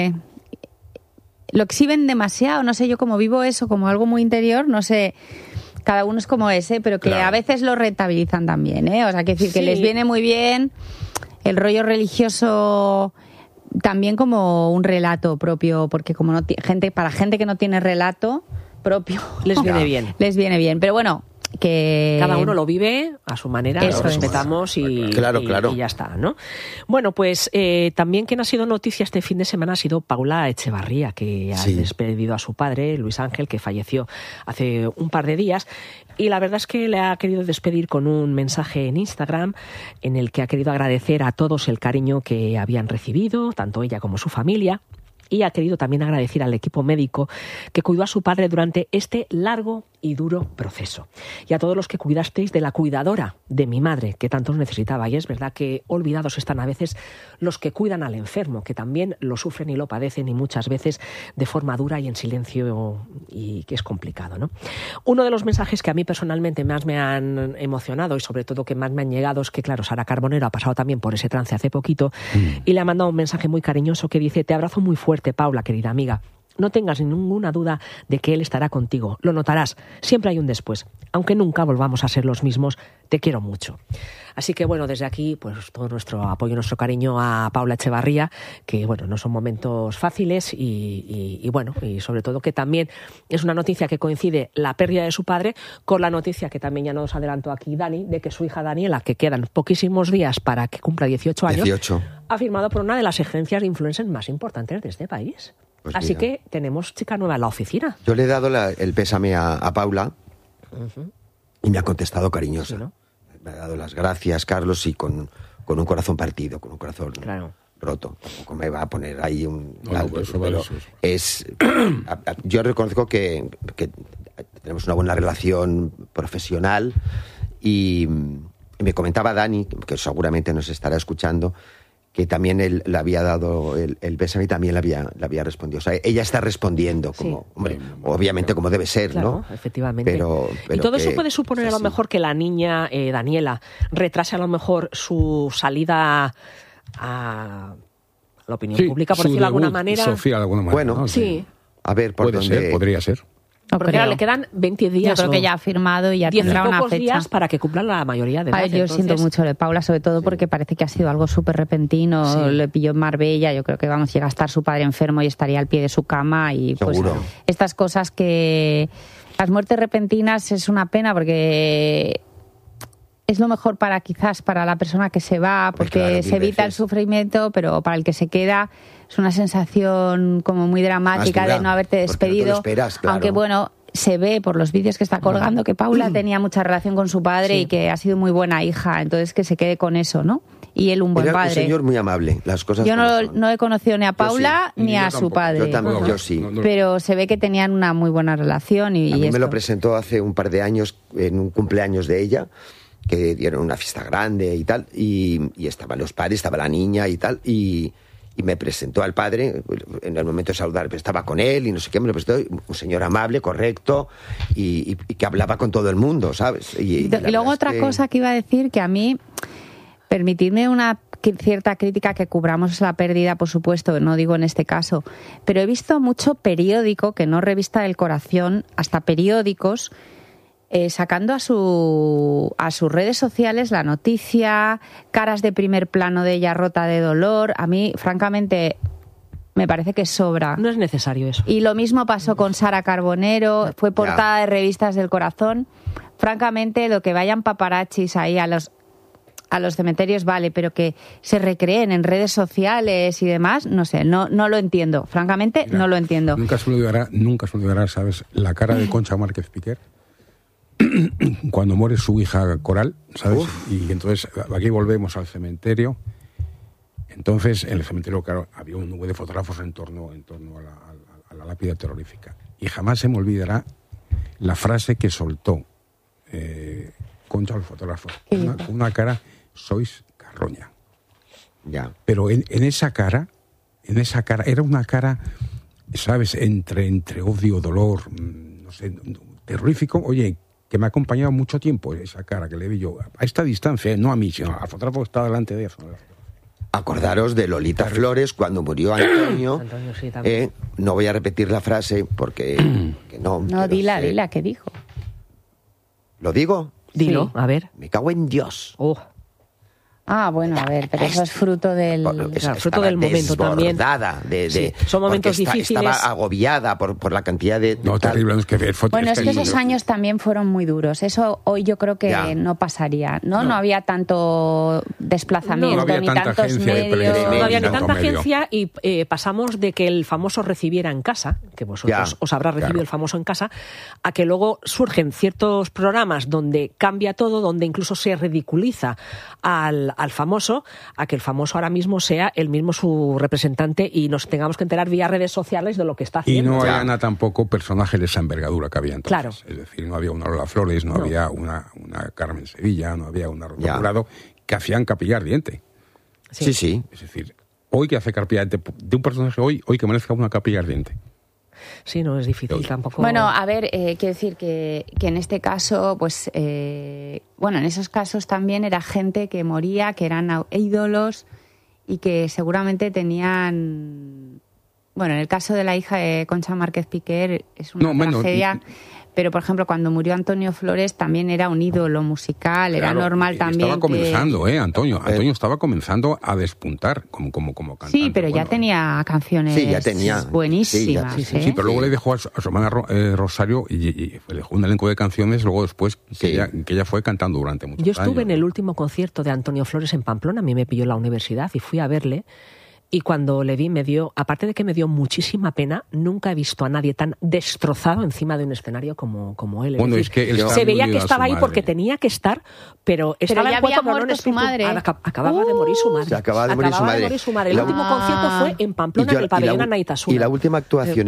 lo exhiben demasiado, no sé, yo como vivo eso como algo muy interior, no sé. Cada uno es como es, pero que a veces lo rentabilizan también, ¿eh? O sea, que decir que les viene muy bien el rollo religioso también como un relato propio, porque como para gente que no tiene relato propio les viene bien. Les viene bien, pero bueno, que cada uno lo vive a su manera, lo respetamos y ya está, ¿no? Bueno, pues también quien ha sido noticia este fin de semana ha sido Paula Echevarría, que ha despedido a su padre, Luis Ángel, que falleció hace un par de días. Y la verdad es que le ha querido despedir con un mensaje en Instagram en el que ha querido agradecer a todos el cariño que habían recibido, tanto ella como su familia. Y ha querido también agradecer al equipo médico que cuidó a su padre durante este largo y duro proceso. Y a todos los que cuidasteis de la cuidadora de mi madre, que tanto os necesitaba. Y es verdad que olvidados están a veces los que cuidan al enfermo, que también lo sufren y lo padecen, y muchas veces de forma dura y en silencio, y que es complicado, ¿no? Uno de los mensajes que a mí personalmente más me han emocionado y sobre todo que más me han llegado es que, claro, Sara Carbonero ha pasado también por ese trance hace poquito y le ha mandado un mensaje muy cariñoso que dice: te abrazo muy fuerte, Paula, querida amiga. No tengas ninguna duda de que él estará contigo. Lo notarás. Siempre hay un después. Aunque nunca volvamos a ser los mismos, te quiero mucho. Así que, bueno, desde aquí, pues todo nuestro apoyo y nuestro cariño a Paula Echevarría, que, bueno, no son momentos fáciles y bueno, y sobre todo que también es una noticia que coincide la pérdida de su padre con la noticia que también ya nos adelantó aquí Dani, de que su hija Daniela, que quedan poquísimos días para que cumpla 18 años, ha firmado por una de las agencias de influencers más importantes de este país. Pues así que tenemos chica nueva en la oficina. Yo le he dado el pésame a Paula y me ha contestado cariñosa. ¿Sí, no? Me ha dado las gracias, Carlos, y con un corazón partido, con un corazón roto. Tampoco me va a poner ahí un... Yo reconozco que tenemos una buena relación profesional y me comentaba Dani, que seguramente nos estará escuchando, que también él le había dado el pésame y también le había respondido. O sea, ella está respondiendo como, hombre, obviamente como debe ser, claro, ¿no? Efectivamente. Pero y todo eso puede suponer a lo mejor que la niña Daniela retrase a lo mejor su salida a la opinión pública, por decirlo de alguna manera. Sofía, de alguna manera. Bueno, ¿no? Sí. A ver, podría ser. No, porque ahora le quedan 20 días. Yo creo que ya ha firmado y ya tendrá una fecha. Días para que cumplan la mayoría de edad. A ver, yo siento mucho de Paula, sobre todo porque parece que ha sido algo súper repentino. Le pilló en Marbella, yo creo que llega a estar su padre enfermo y estaría al pie de su cama. Y pues estas cosas que... Las muertes repentinas es una pena porque... Es lo mejor quizás para la persona que se va, porque se evita el sufrimiento, pero para el que se queda es una sensación como muy dramática de no haberte despedido. No te lo esperas, claro. Aunque bueno, se ve por los vídeos que está colgando que Paula tenía mucha relación con su padre y que ha sido muy buena hija, entonces que se quede con eso, ¿no? Y él un buen padre. Un señor muy amable, las cosas. Yo no he conocido ni a Paula ni a su padre. Yo tampoco, yo sí. Pero se ve que tenían una muy buena relación y a mí me lo presentó hace un par de años en un cumpleaños de ella, que dieron una fiesta grande y tal, y estaban los padres, estaba la niña y tal, y me presentó al padre, en el momento de saludar, estaba con él y no sé qué, me lo presentó, un señor amable, correcto, y que hablaba con todo el mundo, ¿sabes? Y luego otra cosa que iba a decir, que a mí, permitidme una cierta crítica, que cubramos la pérdida, por supuesto, no digo en este caso, pero he visto mucho periódico, que no Revista del Corazón, hasta periódicos, sacando a sus redes sociales la noticia, caras de primer plano de ella rota de dolor. A mí, francamente, me parece que sobra. No es necesario eso. Y lo mismo pasó con Sara Carbonero, fue portada de Revistas del Corazón. Francamente, lo que vayan paparazzis ahí a los cementerios vale, pero que se recreen en redes sociales y demás, no sé, no lo entiendo. Francamente, no lo entiendo. Nunca se olvidará, ¿sabes? La cara de Concha Márquez Piquer cuando muere su hija Coral, ¿sabes? Y entonces aquí volvemos al cementerio. Entonces en el cementerio, claro, había un nube de fotógrafos en torno a la lápida terrorífica, y jamás se me olvidará la frase que soltó Concha a los fotógrafos, una cara: sois carroña. Ya. Pero en esa cara era una cara, ¿sabes? Entre odio, dolor, no sé, terrorífico. Oye, que me ha acompañado mucho tiempo esa cara que le vi yo, a esta distancia, no a mí, sino al fotógrafo que está delante de ella. Acordaros de Lolita Flores cuando murió Antonio. Sí, también. No voy a repetir la frase porque que no. No, dila, ¿qué dijo? ¿Lo digo? Dilo, a ver. Me cago en Dios. Ah, bueno, a ver, pero eso es fruto del... fruto del momento también. Son momentos difíciles. Estaba agobiada por la cantidad de... No, terrible. Es que esos años también fueron muy duros. Eso hoy yo creo que no pasaría, ¿no? No había tanto desplazamiento, ni tantos medios. No había ni tanta agencia y pasamos de que el famoso recibiera en casa, que vosotros os habrá recibido el famoso en casa, a que luego surgen ciertos programas donde cambia todo, donde incluso se ridiculiza al famoso, a que el famoso ahora mismo sea el mismo su representante y nos tengamos que enterar vía redes sociales de lo que está haciendo. Y no había tampoco personajes de esa envergadura que había entonces. Claro. Es decir, no había una Lola Flores, no había una Carmen Sevilla, no había una Rosa Jurado que hacían capilla ardiente. Sí. Es decir, hoy que hace capilla ardiente, de un personaje hoy que merezca una capilla ardiente. Sí, no es difícil tampoco. Bueno, a ver, quiero decir que en este caso, pues, bueno, en esos casos también era gente que moría, que eran ídolos y que seguramente tenían... Bueno, en el caso de la hija de Concha Márquez Piquer es una tragedia... Pero, por ejemplo, cuando murió Antonio Flores también era un ídolo musical, era normal también. Estaba comenzando, Antonio. Antonio estaba comenzando a despuntar como cantante. Sí, pero ya tenía canciones buenísimas. Sí, pero luego le dejó a su hermana Rosario y le dejó un elenco de canciones, luego después que ella fue cantando durante muchos años. Yo estuve en el último concierto de Antonio Flores en Pamplona, a mí me pilló en la universidad y fui a verle. Y cuando le vi, aparte de que me dio muchísima pena, nunca he visto a nadie tan destrozado encima de un escenario como él. Bueno, es que él se veía que estaba ahí porque tenía que estar, pero estaba ya en había muerto su madre. Acababa de morir su madre. Acababa de morir su madre. El último concierto fue en Pamplona, en el pabellón Anaitasuna. Y la última actuación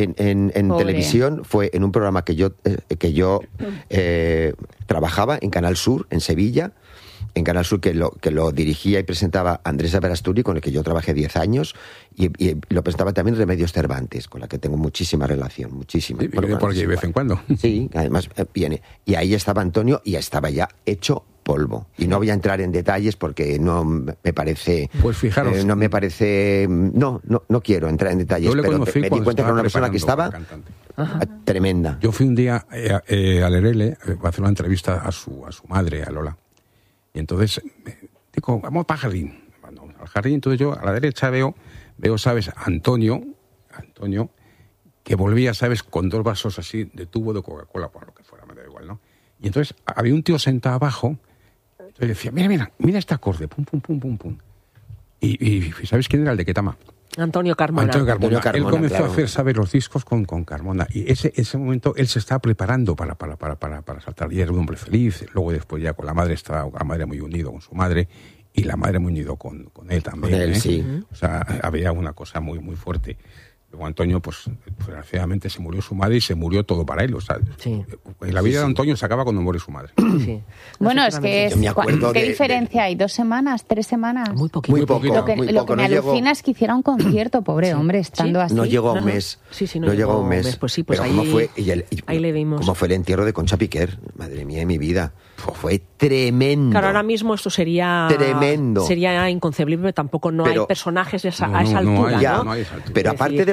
en televisión fue en un programa que yo trabajaba en Canal Sur, en Sevilla, en Canal Sur que lo dirigía y presentaba Andrés Averasturi, con el que yo trabajé 10 años, y lo presentaba también Remedios Cervantes, con la que tengo muchísima relación, muchísima. Sí, por aquí de vez en cuando. Sí, además viene. Y ahí estaba Antonio y estaba ya hecho polvo. Y no voy a entrar en detalles porque no me parece... Pues fijaros... no me parece... No quiero entrar en detalles, pero me di cuenta que era una persona que estaba tremenda. Yo fui un día al Erele a hacer una entrevista a su madre, a Lola. Y entonces digo, vamos para el jardín. Bueno, al jardín, entonces yo a la derecha veo, ¿sabes? Antonio, que volvía, ¿sabes? Con 2 vasos así de tubo de Coca-Cola, por lo que fuera, me da igual, ¿no? Y entonces había un tío sentado abajo, entonces decía, mira este acorde, pum, pum, pum, pum, pum. Y ¿sabes quién era el de Ketama? Antonio Carmona. Él comenzó a hacer, ¿sabes?, los discos con Carmona. Y ese momento él se estaba preparando para saltar. Y era un hombre feliz. Luego después ya con la madre, estaba la madre muy unido con su madre. Y la madre muy unido con él también. Con él, sí. O sea, había una cosa muy, muy fuerte. Luego Antonio, pues desgraciadamente se murió su madre y se murió todo para él. O sea, la vida de Antonio se acaba cuando muere su madre. Sí. Bueno, es que ¿qué diferencia hay? 2 semanas, 3 semanas. Muy poquito. Lo que me alucina es que hiciera un concierto, pobre hombre, estando así. No llegó a un mes. No llegó a un mes. Pues sí, pues pero ahí le vimos. ¿Cómo fue el entierro de Concha Piquer? Madre mía de mi vida. Fue tremendo. Claro, ahora mismo esto sería... Tremendo. Sería inconcebible, pero tampoco hay personajes a esa altura, ¿no? Pero aparte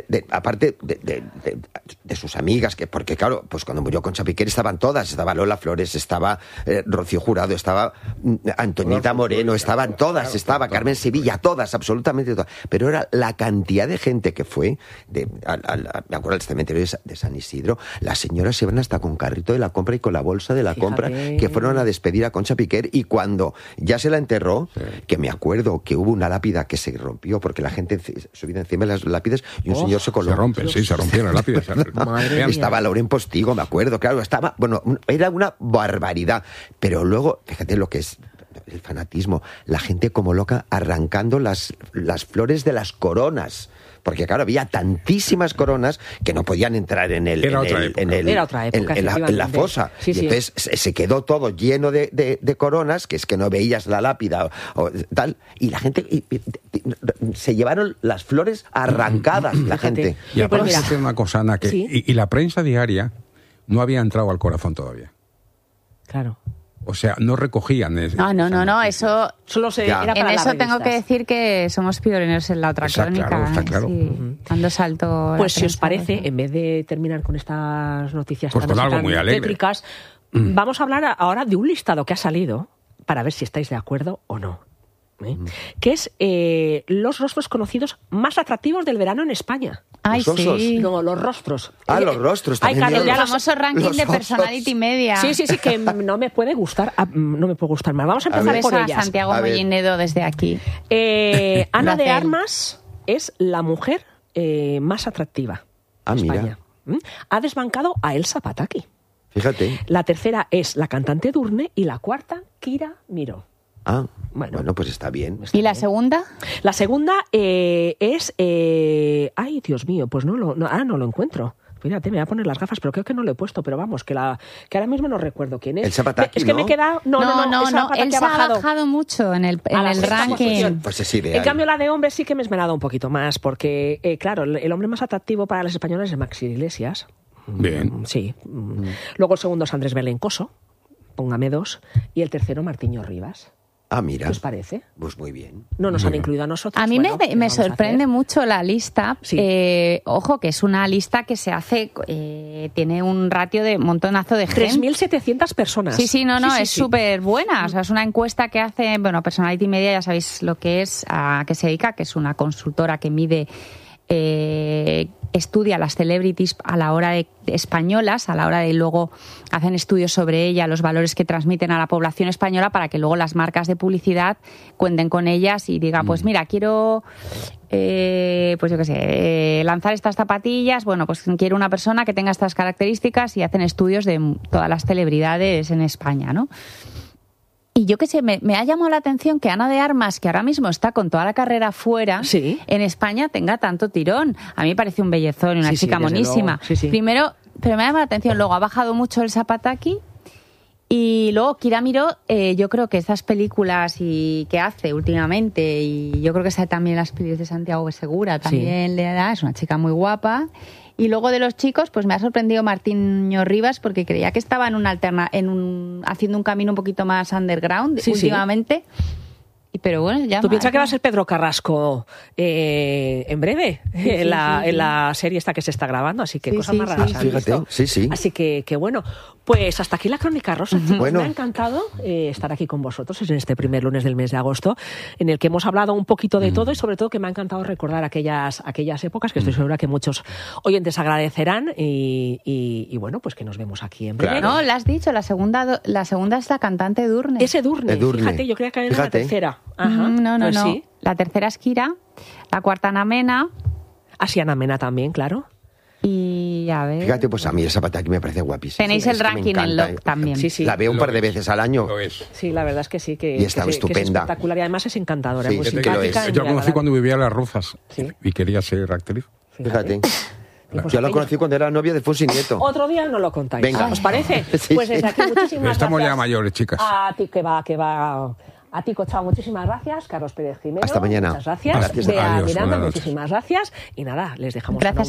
de sus amigas, que porque claro, pues cuando murió Concha Piquer estaban todas, estaba Lola Flores, estaba Rocío Jurado, estaba Antonita Moreno, estaban todas, estaba Carmen Sevilla, todas, absolutamente todas. Pero era la cantidad de gente que fue, me acuerdo del cementerio de San Isidro, las señoras se iban hasta con carrito de la compra y con la bolsa de la compra, que fueron a despedir a Concha Piquer, y cuando ya se la enterró, que me acuerdo que hubo una lápida que se rompió porque la gente subía encima de las lápidas y un señor se coló. Se rompieron las lápidas. Estaba Lauren Postigo, me acuerdo, claro, era una barbaridad. Pero luego, fíjate lo que es el fanatismo, la gente como loca arrancando las flores de las coronas. Porque claro, había tantísimas coronas que no podían entrar en la fosa. Sí, y entonces se quedó todo lleno de coronas, que es que no veías la lápida o tal, y la gente se llevaron las flores arrancadas, la gente. Y aparte de hacer una cosa, Ana, que y la prensa diaria no había entrado al corazón todavía. Claro. O sea, no recogían... No, eso... Solo era para en eso las tengo que decir que somos pioneros en la otra crónica. Está claro. Sí. Cuando saltó... Pues si os parece, en vez de terminar con estas noticias pues tan algo muy tétricas, vamos a hablar ahora de un listado que ha salido, para ver si estáis de acuerdo o no. Que es los rostros conocidos más atractivos del verano en España. Ay, ¿Los osos? sí. No, los rostros. Los rostros también. El famoso ranking de Personality Media. Sí, que no me puede gustar más. Vamos a empezar por ellas. A Santiago Mollinedo desde aquí. Ana de Armas es la mujer más atractiva de España. Ha desbancado a Elsa Pataki. Fíjate. La tercera es la cantante Edurne y la cuarta, Kira Miró. Bueno, pues está bien. ¿Y la segunda? La segunda es... ay, Dios mío, pues no lo encuentro. Fíjate, me voy a poner las gafas, pero creo que no lo he puesto. Pero vamos, que ahora mismo no recuerdo quién es. El Zapataki, es que me he quedado... No, Elsa ha bajado mucho en el ranking. Pues es ideal. En cambio, la de hombres sí que me he esmerado un poquito más, porque, claro, el hombre más atractivo para las españolas es Maxi Iglesias. Bien. Sí. Luego el segundo es Andrés Belencoso, póngame 2. Y el tercero, Martiño Rivas. Mira. ¿Qué os parece? Pues muy bien. No nos han incluido a nosotros. A mí me sorprende mucho la lista. Sí. Ojo, que es una lista que se hace, tiene un ratio de montonazo de gente. 3.700 personas. Sí, es súper buena. O sea, es una encuesta que hace, Personality Media, ya sabéis lo que es, a qué se dedica, que es una consultora que mide... estudia las celebrities a la hora de españolas, a la hora de luego hacen estudios sobre ella, los valores que transmiten a la población española, para que luego las marcas de publicidad cuenten con ellas y digan, pues mira, quiero pues yo qué sé, lanzar estas zapatillas, bueno, pues quiero una persona que tenga estas características, y hacen estudios de todas las celebridades en España, ¿no? Y yo qué sé, me ha llamado la atención que Ana de Armas, que ahora mismo está con toda la carrera fuera, en España tenga tanto tirón. A mí me parece un bellezón, una chica monísima. Primero, pero me llama la atención, luego ha bajado mucho el Zapataki Y luego Kira Miró, yo creo que estas películas que hace últimamente, y yo creo que está también las películas de Santiago Segura, también le da, es una chica muy guapa. Y luego de los chicos, pues me ha sorprendido Martiño Rivas, porque creía que estaba haciendo un camino un poquito más underground últimamente. Pero bueno, ya. ¿Tú piensas que va a ser Pedro Carrasco en breve? En la serie esta que se está grabando, así que cosas más raras. Fíjate, sí. Así que bueno, pues hasta aquí la Crónica Rosa, chicos. Bueno. Me ha encantado estar aquí con vosotros en este primer lunes del mes de agosto, en el que hemos hablado un poquito de todo y sobre todo que me ha encantado recordar aquellas épocas que estoy segura que muchos oyentes agradecerán y bueno, pues que nos vemos aquí en breve. Claro. No, lo has dicho, la segunda es la cantante Edurne. Es Edurne. Fíjate, yo creía que era la tercera. Ajá, no. Pues sí. La tercera es Kira, la cuarta Ana Mena. Así Ana Mena también, claro. Y a ver. Fíjate, pues a mí esa Pataki me parece guapísima. Tenéis el ranking en Lock también. Sí. La veo un par de veces al año. Lo es. Sí, la verdad es que sí. Y está estupenda. Que es espectacular y además es encantadora. Sí, muy que lo es. Yo la conocí cuando vivía en Las Rozas y quería ser actriz. Fíjate. Yo la conocí cuando era novia de Fonsi Nieto. Otro día no lo contáis. Venga. ¿Os parece? Sí. Pues desde aquí muchísimas Estamos gracias. ya mayores, chicas. A ti que va. A ti, Cochao, muchísimas gracias. Carlos Pérez Jiménez. Hasta mañana. Muchas gracias. Gracias. Bea Adiós, Miranda, buenas noches. muchísimas gracias. Y nada, les dejamos. Gracias.